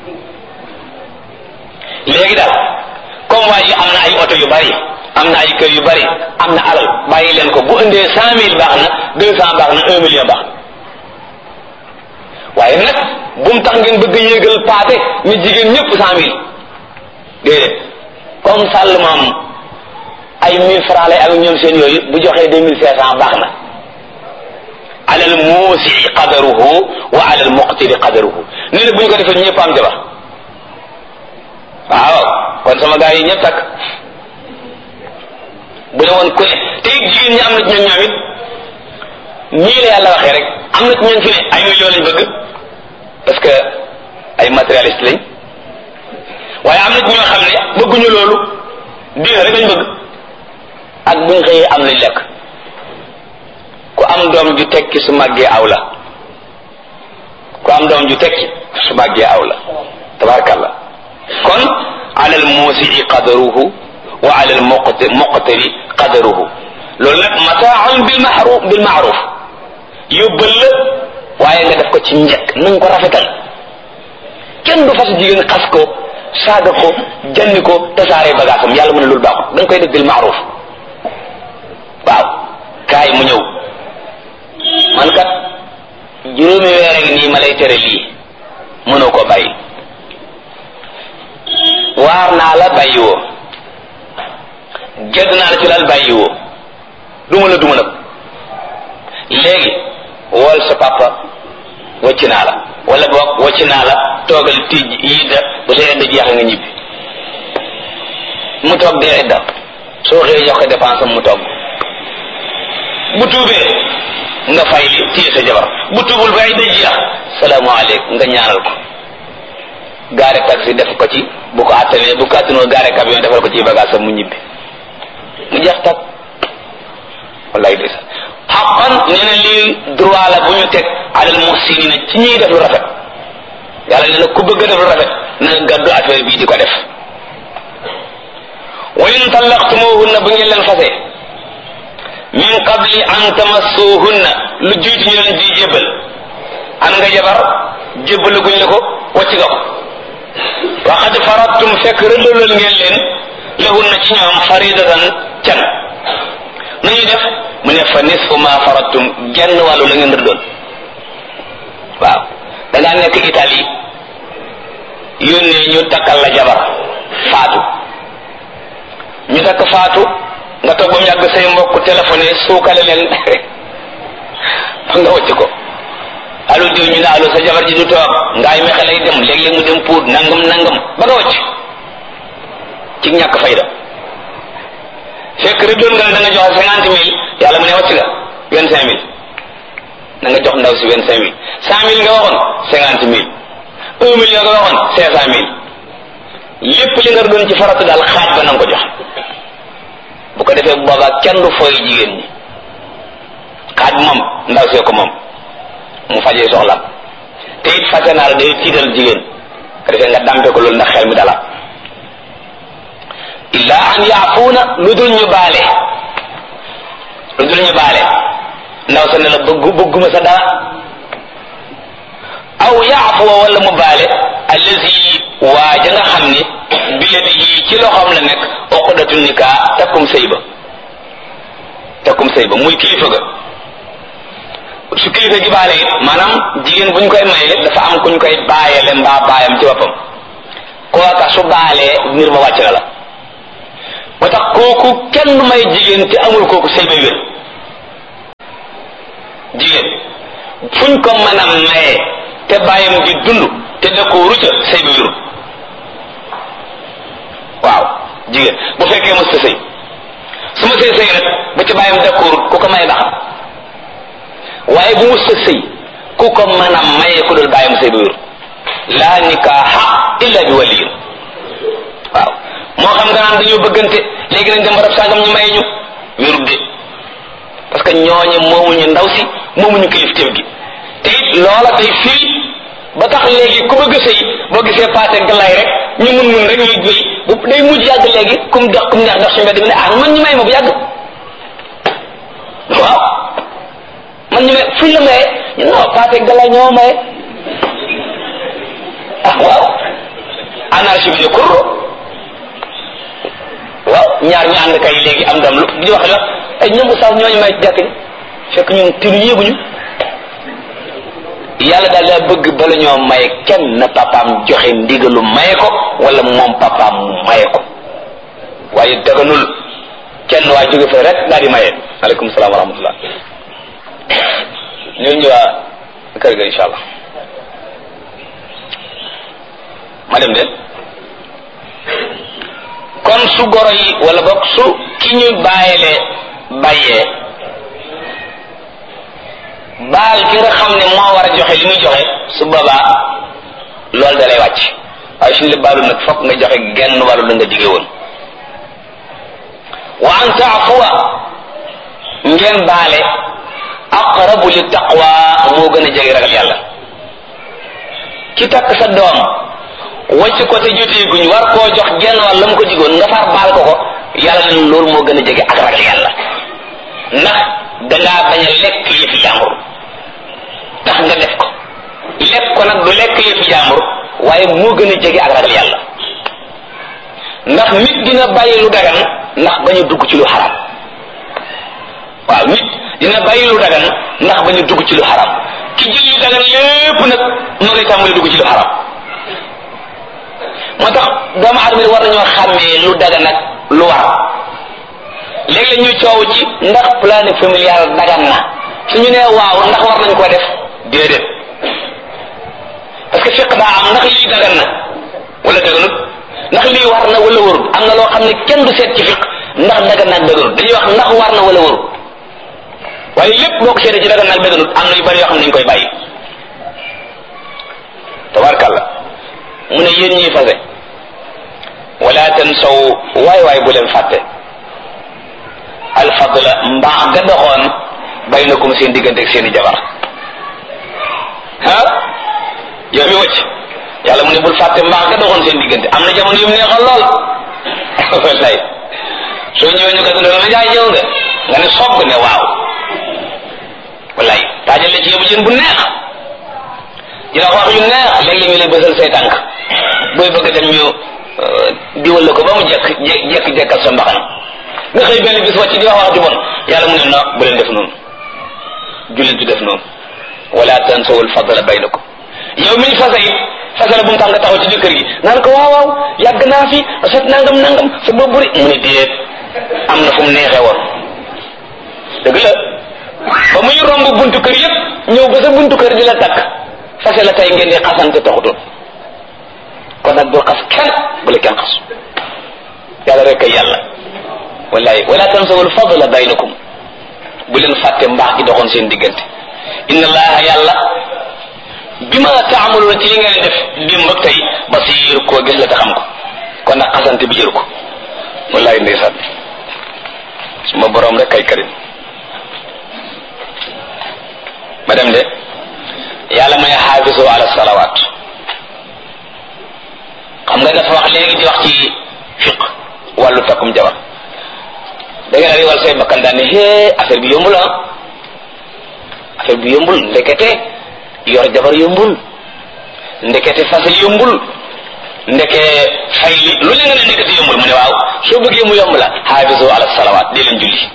léegi daal comme waa ji am na ay oto yu bari am na ay kër yu bari am na alal bàyyi leen ko bu indee cent mille baax na deux cent baax na un million baax na waaye nag bu mu tax ngeen bëgg a yéegal paate ñu jigéen ñëpp cent mille déedéet comme sàll moom ay mille francs lay ak ñoom seen yooyu bu joxee deux mille cinq cent baax na alal muusi qadaruhu wa alal muqtiri qadaruhu nee na bu ñu ko defee ñëpp am jabar waaw kon sama gars yi ñëpp takk bu ne woon ku ne te it jigéen ñi am na ci ñoom ñoom it ñii la yàlla waxee rek am na ci ñoom fi ne ay millions lañ bëgg parce que ay matérialiste lañ waaye am na ci ñoo xam ne bëgguñu loolu diine rek lañ bëgg ak buñ xëyee am lañ lekk ku am doom ju tekki su màggee aw la ku am doom ju tekki su màggee aw la tabarakallah kon alal muusi'i qadaruhu wa alal muqtiri qadaruhu loolu nag mataaun bil ma'ruf bil ma'ruf yóbbal la waaye nga def ko ci njëkk nañ ko rafetal kenn du fas jigéen xas ko saaga ko janni ko tasaare bagaasam yàlla mu ne loolu baaxul dañ koy def bil ma'ruf waaw kaay mu ñëw man kat juróomi weer ngi nii ma lay tere lii mënoo ko bàyyi waar naa la bàyyi woo gedd naa la ci lal bàyyi woo duma la duma nag léegi wool sa papa wacc naa la wala boog wacc naa la toogal tij yidda bu sa idda jeex nga ñibbi mu toog dee idda soo xëyee jox ko dépense am mu toog bu tuubee nga fay li téye sa jabar bu tuubul ba idda jeex salaamaaleykum nga ñaanal ko gaare taxi def ko ci bu ko attanee bu ko attanoo gaare camion defal ko ci bagage am mu ñibbi mu jeex tak wallaay des xaqan nee na lii droit la bu ñu teg alal muhsinina ci ñuy def lu rafet yàlla nee na ku bëgg a def lu rafet na gàddu affaire bii di ko def wa in tallaqtumuhunna bu ngeen leen fase min qabli an tamassuhunna lu jiitu ñu leen di jébbal am nga jabar jébbalu guñ la ko wacc nga ko wa qad faradtum fekk rëddalal ngeen leen lahunna ci ñoom faridatan can nañuy def mu ne fa nisfu ma faradtum genn wàllu la ngeen rëddal waaw da ngaa nekk Italie yónnee ñu takkal la jabar faatu ñu takk faatu nga toog ba mu yàgg say mbokk téléphoné suukale leen ba nga wacc ko allo diw ñu ne allo sa jabar ji du toog ngaay mexe lay dem léeg-léeg mu dem puut nangam nangam ba nga wacc ci ñàkk fayda fekk rek doon nga da nga joxe cinquante mille yàlla mu ne wacc nga vingt cinq mille na nga jox ndaw si vingt cinq mille cent mille nga waxoon cinquante mille un million nga waxoon cinq cent mille lépp li nga doon ci faratu daal xaaj ba na nga ko jox bu ko defee bu boobaa kenn du fooy jigéen ñi xaaj moom ndaw see ko moom mu fajee soxla te it fase naa la day tiital jigéen ko defee nga dampe ko loolu ndax xel mi dala illa an yaafuuna lu dul ñu baale lu dul ñu baale ndaw sa ne la bëggu bëgguma sa dara aw yaafuwa wala mu baale allazi waaja nga xam ni biyadihi ci loxoom la nekk uqdatu nikaa takkum sëy ba takkum sëy ba muy kilifa ga su kilifa gi baale it maanaam jigéen buñ koy maye dafa am kuñ koy baayale mbaa baayam ci boppam kooka su baalee mbir ma wàcc na la moo tax kooku kenn may jigéen te amul kooku sëy ba wér jigéen fuñ ko mën a maye te bàyyam di dund te dëkkooru ca sëy ba wér waaw jigéen bu fekkee mos ta sëy su ma sëy sëy rek ba ci bàyyam dëkkoorut ku ko maye baax waaye bu mos ta sëy ku ko mën a maye ku dul bàyyam sëy ba wér laa nikaaha illa bi waliyin waaw moo xam nga naan dañoo bëggante léegi nañ dem barab sàngam ñu maye ñu wérut de parce que ñooñu moomuñu ndaw si moomuñu kilifteef gi te it loola day fii ba tax léegi ku bëgg sëy boo gisee paase galaay rek ñu mun mun rek ñuy wéy bu day mujj yàgg léegi kum dox kum neex dox si mbedd mi ne ah man ñu may ma bu yàgg waaw man ñu may fuñ la maye ñu non paase galaay ñoo maye ah waaw anarchie bi de kurro waaw ñaar ñu ànd kay léegi am dam lu di wax la ay ñoom sax ñooñu may jàkk ni fekk ñun tinu yéeguñu yàlla daal daa bëgg bala ñoo maye kenn na papaam joxe ndigalu maye ko wala moom papaam mu maye ko waaye daganul kenn waa jóge fa rek daal di maye. aleykum salaam wa rahmatullah ñoo ñëwaa kër ga insha allah ma dem de kon su goro yi wala boog su ki ñu bàyyile bàyyee baal ki nga xam ne moo war a joxe li muy joxe su boobaa loolu da lay wàcc waaye suñu la baalul nag fokk nga joxe genn wàllu la nga dige woon wa an taafuwa ngeen baale aqrabu li taqwa moo gën a jege ragal yàlla ki takk sa doom wàcc ko te jotee guñ war koo jox genn wàll la mu ko digoon nga far baal ko ko yàlla leen loolu moo gën a jege ak ragal yàlla ndax dangaa bañ a lekk yëfi jàmbur tax nga def ko lekk ko nag du lekk yëfi jàmbur waaye moo gën a jege ak ragal yàlla ndax nit dina bàyyi lu dagan ndax bañ a dugg ci lu xaram waaw nit dina bàyyi lu dagan ndax bañ a dugg ci lu xaram ki jël lu dagan lépp nag moo ngay tàmbali dugg ci lu xaram moo tax doomu aadama yi war nañoo xàmmee lu dagan ak lu war léegi la ñuy coow ci ndax planning familial dagan na suñu nee waaw ndax war nañ ko def déedéet parce que fiq daa am ndax lii dagan na wala daganut ndax lii war na wala warut am na loo xam ne kenn du seet ci fiq ndax dagan na ak daganut dañuy wax ndax war na wala warut waaye lépp boo ko seetee ci dagan na ak daganut am na yu bari yoo xam ne dañ koy bàyyi tabarkalla mu ne yéen ñiy fase wala tansaw waay waay bu leen fàtte alfadla mbaax ga doxoon baynakum seen diggante ak seeni jabar ah yow mi wëcc yàlla mu ne bul fàtte mbaax ga doxoon seen diggante am na jamono yu mu neexoon lool wallaay soo ñëwee ñu ko dund ma jaay ñëw nga nga ne soog ne waaw wallaay taajal la ci yóbbu jën bu neex dina wax yu neex léeg-léeg ñu lay bësal say tànk booy bëgg dem ñu diwal la ko ba mu jekk jekk jekkal sa mbaxana nga xëy benn bis wàcc di wax wax ju bon yàlla mu ne no bu leen def noonu jullit du def noonu wala tansawul fadla baynakum yow mi ñu fasa it fasa la bu mu tax nga taxaw ci jëkkër gi naan ko waaw waaw yàgg naa fi sot nangam nangam sa bopp buri mu ne déet am na fu mu neexee woon dëgg la ba muy romb buntu kër yëpp ñëw ba sa buntu kër di la takk fase la tey ngeen di xasante taxutoon kon nag bul xas kenn bu la kenn xas yàlla rek kay yàlla wallahi wala tansawul fadla baynakum bu leen fàtte mbaax gi doxoon seen diggante inna allaha yàlla bima taamaluuna ci li ngeen def démb ak tey basiir koo gis la te xam ko kon nag xasante bi jëru ko wallahi ndeysaan suma borom rek kay karim ma dem de yàlla may xaafisu ala salawaat xam nga dafa wax léegi di wax ci fiq wàllu takkum jabar da ngeen a riwal say bakkan daan ne hee affaire bi yombul ah affaire bi yombul ndekete yor jabar yombul ndekete fasal yombul ndeke fay li lu leen nga ne ndekete yombul mu ne waaw soo bëggee mu yomb la xaafisu ala salawaat dee leen julli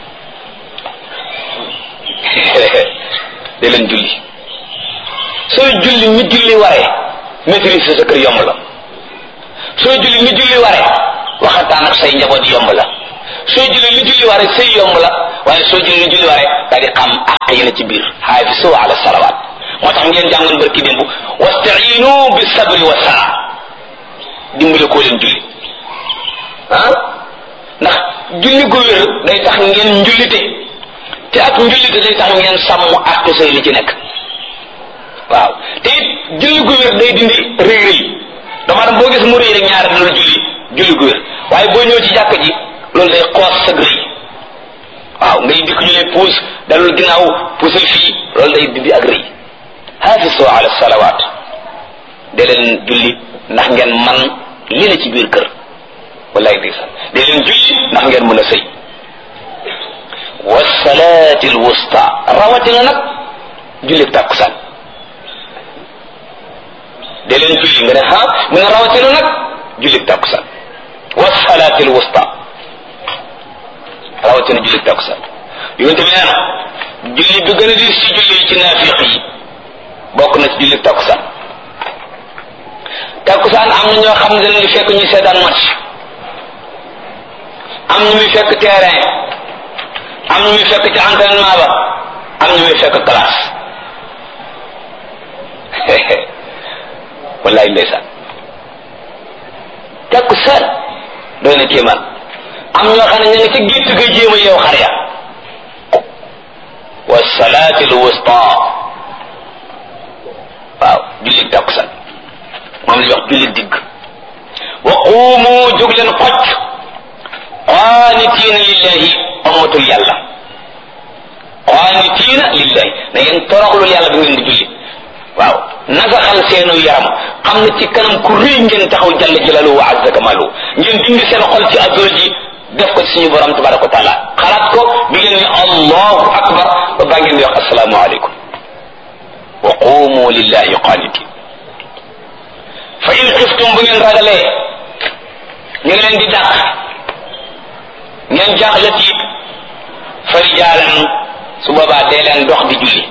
dee leen julli sooy julli mi julli waree maîtrise sa kër yomb la sooy julli mi julli waree waxataan ak say njaboot yomb la soo julli lu julli ware sëy yomb la waaye soo julli lu julli ware daal di xam àq yi na ci biir xaafisu ala salawaat moo tax ngeen jàngoon barki démb wastainu bi sabri wa sala dimbale koo leen julli ah ndax julli gu wér day tax ngeen njullite te ak njullite day tax ngeen sàmm àq sëy li ci nekk waaw te it julli gu wér day dindi rëy rëy dama dem boo gis mu rëy rek ñaar dina julli julli gu wér waaye boo ñëw ci jàkk ji loolu day xoos sa rëy waaw ngay dikk ñu lay puus dalul ginnaaw puusal fii loolu day dindi ak rëy hafisu ala salawaat de leen julli ndax ngeen man li la ci biir kër wallaay di sax de leen julli ndax ngeen mën a sëy wasalaati alwusta rawatina nag julli tàkkusaan de leen julli nga ne ha mu ne rawatina nag julli tàkkusaan wasalaati alwusta rawatina julli tàkkusaan yonente bi nee na julli bi gën a diis ci julli ci naafiq yi bokk na ci julli takkusaan takkusaan am na ñoo xam ne dañuy fekk ñu seetaan match am ñu muy fekk terrain am ñu muy fekk ci entraînement ba am ñu muy fekk classe wallaay ndeysaan takkusaan doy na kéemaan am ñoo xam ne ñu ngi ci gétt ga jéem a yow xar ya wa salaati al wusta waaw julli takkusaan moom la ñuy wax julli digg wa quumu jóg leen xocc qaanitiina lillahi amatul yàlla qaanitiina lillahi na ngeen toroxlul yàlla bi ngeen di julli waaw nasaxal seenu yaram xam ne ci kanam ku rëy ngeen taxaw jalla jalalu wa azza kamalu ngeen dindi seen xol ci adduna ji def ko ci suñu borom tabaraka wa taala xalaat ko bi ngeen ni allahu akbar ba baa ngeen di wax assalaamu aleykum wa qumu lillahi qaanitin fa in xiftum bu ngeen ragalee ñu ngi leen di dàq ngeen jaaxle tiit fa rijaalan su boobaa dee leen dox di julli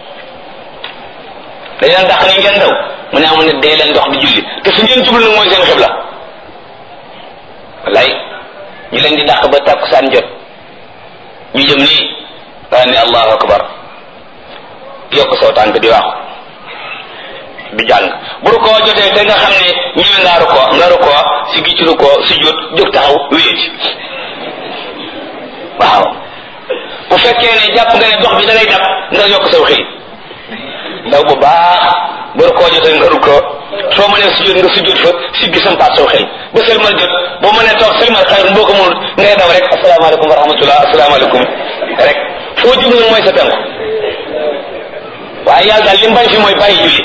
dañ leen dàq ni ngeen daw mu ne amu ne dee leen dox di julli te su ngeen jublu nag mooy seen xibla wallaay ñu leen di dàq ba takkusaan jot ñu jëm nii daa ne allahu akbar yokk saw tànk di waaxu di jàng bu ru koo jotee te nga xam ne ñëwee nga ru koo nga ru koo si gi ci ru koo si jot jóg taxaw wéet waaw bu fekkee ne jàpp nga ne dox bi da ngay dab nga yokk saw xëy ndaw bu baax bu ru koo jotee nga ru koo soo mënee si jot nga si jot fa si gi sampaat saw xëy ba sëlmal jot boo mënee toog sëlmal xayru boo ko mënul ngay daw rek asalaamaaleykum wa rahmatullah asalaamaaleykum rek foo jublu mooy sa tànk waaye yàlla daal li mu bañ fi mooy bàyyi julli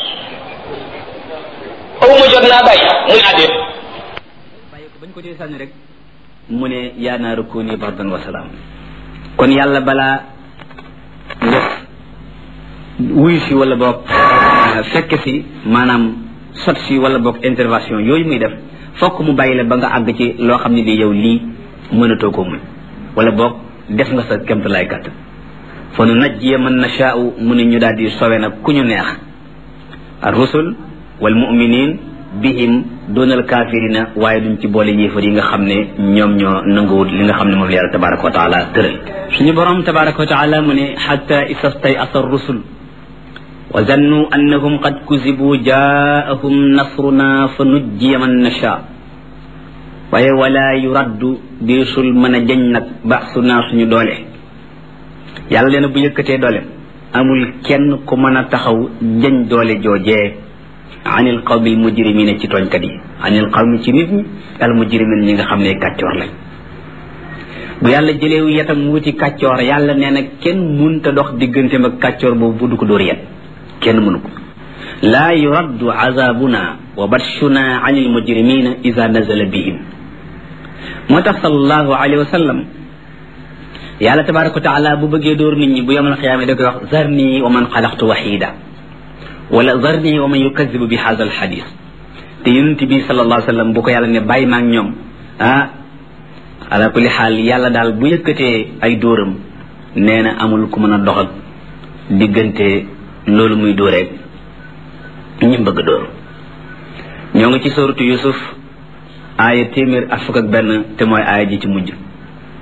aw ma jot naa bàyyi mu naa déet bàyyi ko bañ ko dee sànni rek mu ne yaa naaru kuuni bardan wa salaam kon yàlla balaa nga wuyu si wala boog fekk si maanaam sot si wala boog intervention yooyu muy def fokk mu bàyyi la ba nga àgg ci loo xam ne bi yow lii mënatoo ko muñ wala boog def nga sa kemt lay kàtt fa nu najjiya man nashaa'u mu ne ñu daal di sowe nag ku ñu neex ar rusul wal mu'minin bihim doonal kaafirina waaye duñ ci boole yéefar yi nga xam ne ñoom ñoo nanguwul li nga xam ne moom la yàlla tabaraka wa taala tëral suñu borom tabaraka wa taala mu ne xatta istastay asa rusul wa zannu annahum qad kuzibu jaahum nasruna fa nujjiya man nasha waaye wala yuraddu deesul mën a jañ nag baaxsunaa suñu doole yàlla leena bu yëkkatee doole amul kenn ku mën a taxaw jañ doole joojee anil qawmil mujrimina ci tooñkat yi anil qawmi ci nit ñi al mujrimin ñi nga xam ne kàccoor lañ bu yàlla jëleewu yetam wuti kàccoor yàlla nee na kenn munta dox digganteem ak kàccoor boobu bu du ko dóor yet kenn mënu ko laa yuraddu azabuna wa batshuna anil mujrimina ida nazala bihim moo tax sallallahu alayhi wa sallam yàlla tabaraka wa taala bu bëggee dóor nit ñi bu yamal xiyaama da koy wax zarni wa man xalaqtu waxida wala zarni wa man yukadibu bi hada al xadis te yonent bi sallallahu alayhi wa sallam bu ko yàlla ne bàyyi maag ñoom ah ala kulli xaal yàlla daal bu yëkkatee ay dóoram nee na amul ku mën a dox ak diggante loolu muy dóoreeg ñi bëgg dóor ñoo ngi ci sooratu Yusuf aaya téeméer ak fukk ak benn te mooy aaya ji ci mujj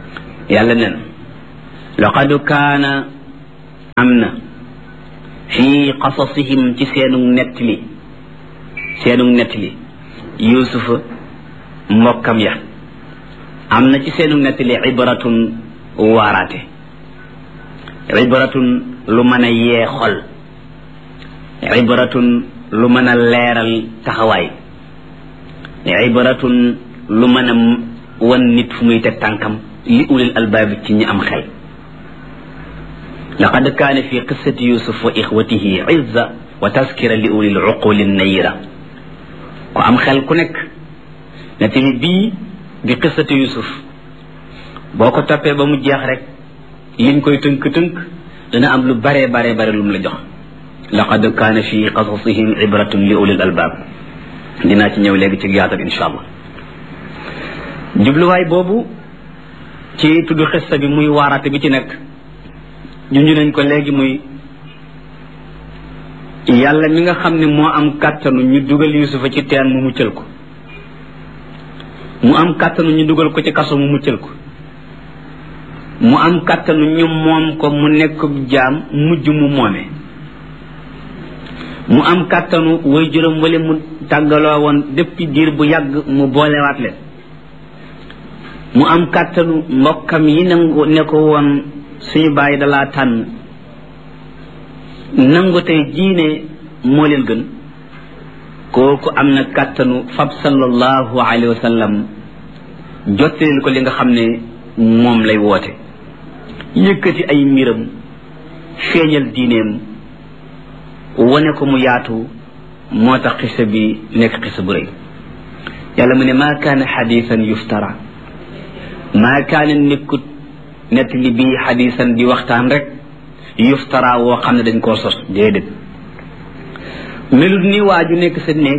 yàlla nen laqad kaana am na fii qasasihim ci seenu nettali seenu nettali yusufa mbokkam ya am na ci seenu nettali ibratun waaraate ibratun lu mën a yee xol ibratun lu mën a leeral taxawaay ibratun lu mën a wan nit fu muy teg tànkam li ulil albaabi ci ñi am xel laqad kaana fi qissati yusuf wa ixwatihi izza wa taskira li ulil uquli nayira ku am xel ku nekk nettali bii di qissati yusuf boo ko toppee ba mu jeex rek liñ koy tënk-tënk dana am lu bare bare bare lu mu la jox laqad kaana fi qasasihim ibratun li ulil albaab dinaa ci ñëw léegi ci yaatal insha allah jubluwaay boobu ci tudd xissa bi muy waaraate bi ci nekk junj nañ ko léegi muy yàlla mi nga xam ne moo am kàttanu ñu dugal yusufa ci teen mu muccal ko mu am kàttanu ñu dugal ko ci kaso mu muccal ko mu am kàttanu ñu moom ko mu nekk jaam mujj mu moome mu am kàttanu way juróom wala mu tàggaloo woon depuis diir bu yàgg mu boolewaat leen mu am kàttanu mbokkam yi nangu ne ko woon suñu bàyyi dalaa tànn nangu tey jiine moo leen gën kooku am na kàttanu fab sallallahu alayhi wa sallam jottaleel ko li nga xam ne moom lay woote yëkkati ay mbiram feeñal diineem wane ko mu yaatu moo tax xisa bi nekk xisa bu rëy yàlla mu ne maa kaana xadiisan yuftara maa kaana nekkut nett li bii xadiisan di waxtaan rek yuftara woo xam ne dañ koo sos déedéet melut ni waaju nekk sa néeg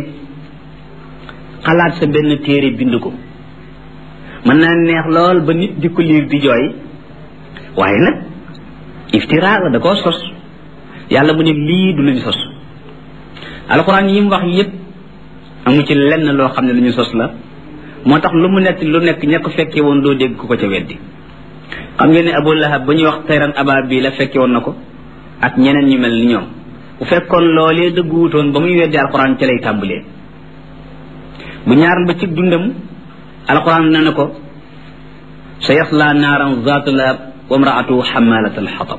xalaat sa benn téere bind ko mën naa neex lool ba nit di ko liir di jooy waaye nag iftira la da koo sos yàlla mu ne lii du luñ sos alxuraan yi mu wax yépp amu ci lenn loo xam ne lu ñu sos la moo tax lu mu nett lu nekk ña ko fekkee woon doo dégg ku ko ca weddi xam ngeen ne Abu Lahab ba ñuy wax tayran abaab bi la fekke woon na ko ak ñeneen ñu mel ni ñoom bu fekkoon loolee dëggu wutoon ba muy weddi alxuraan ca lay tàmbalee bu ñaaral ba ci dundam alxuraan ne na ko sa yasla naaran zaata lahab wa imraatu xamalat alxatab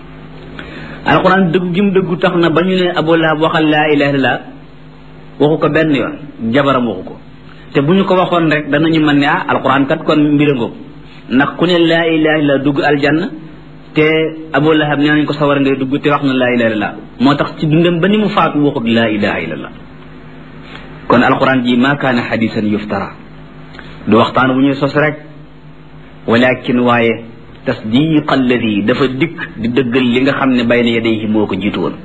alxuraan dëggu gi mu dëggu tax na ba ñu ne Abu Lahab waxal laa ilaha illallah waxu ko benn yoon jabaram waxu ko te bu ñu ko waxoon rek danañu mën ne ah alxuraan kat kon mbira ngoog ndax ku ne laa ilaha illallah dugg aljanna te Abu Lahab nee nañ ko sawar ngay dugg te wax na laa ilaha illallah moo tax ci dundam ba ni mu faatu waxut laa ilaha illallah kon alxuraan ji maa kaana xadiisan yuftara du waxtaan bu ñuy sos rek walakin waaye tasdiq alladi dafa dikk di dëggal li nga xam ne bayna yadayhi moo ko jiitu woon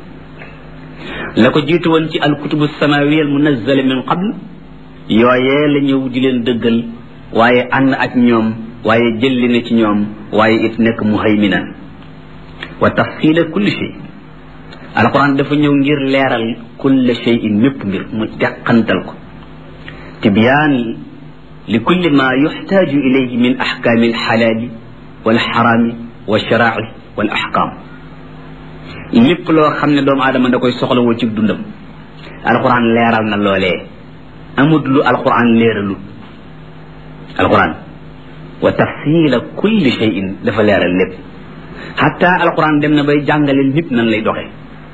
la ko jiitu woon ci alkutubu samawiya al munazzala min qabl yooyee la ñëw di leen dëggal waaye ànd ak ñoom waaye jëlli na ci ñoom waaye it nekk muhayminan wa tafsila kulli shay alquran dafa ñëw ngir leeral kulli shay'in mépp mbir mu teqantal ko tibyaan li kulli ma yuxtaaju ilayhi min axkaami alxalaali walxaraami walsharaaci wal axkaam lépp loo xam ne doomu aadama da koy soxlawoo ci dundam alquran leeral na loolee amut lu alquran leeralu alquran wa tafsila kulli shay'in dafa leeral lépp xatta alquran dem na bay jàngale nit nan lay doxee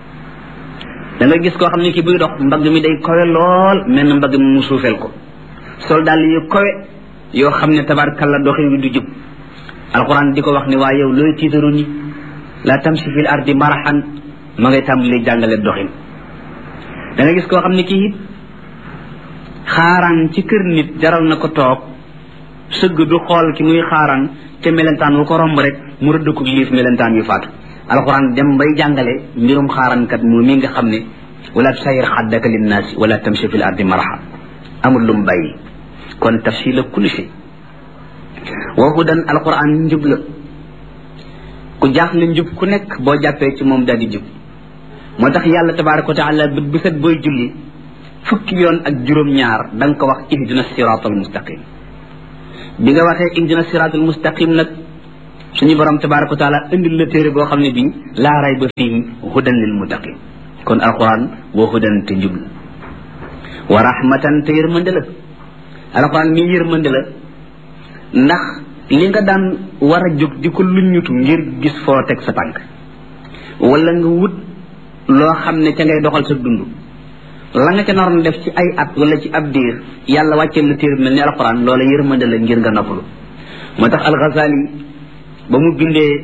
da nga gis koo xam ne ki buy dox mbagg mi day kowe lool mel na mbagg mi mu suufeel ko sol daal yu kowe yoo xam ne tabarkalla doxin wi du jub alquran di ko wax ne waa yow looy tiitaru ni la tamsi fil ardi marahan ma ngay tàmbali jàngale doxin da nga gis koo xam ne kii xaaraan ci kër nit jaral na ko toog sëgg du xool ki muy xaaraan te melentaan wu ko romb rek mu rëdd ko liif melentaan yu faatu alquran dem bay jàngale mbirum xaaraankat moom mi nga xam ne wala tusayir xaddaka linnaasi wala tamsi fil ardi maraha amul lu mu bàyyi kon tafsila kulli shay wa hudan alquran njub la ku jaaxle njub ku nekk boo jàppee ci moom daal di jub moo tax yàlla tabaraka wa taala bët bu set booy julli fukki yoon ak juróom-ñaar da nga ko wax ihdina siratal mustaqim bi nga waxee ihdina siratal mustaqim nag suñu borom tabaraka wa taala indil la téere boo xam ne bii laa rayba fiihi hudan lil muttaqin kon alquran wa hudan te njub la wa rahmatan te yërmande la alquran mi yërmande la ndax li nga daan war a jóg di ko luññutu ngir gis foo teg sa tànk wala nga wut loo xam ne ca ngay doxal sa dund la nga ca naroon def ci ay at wala ci ab diir yàlla wàcceel la téere mel ni alquran loola yërmande la ngir nga noppalu moo tax al-Ghazali ba mu bindee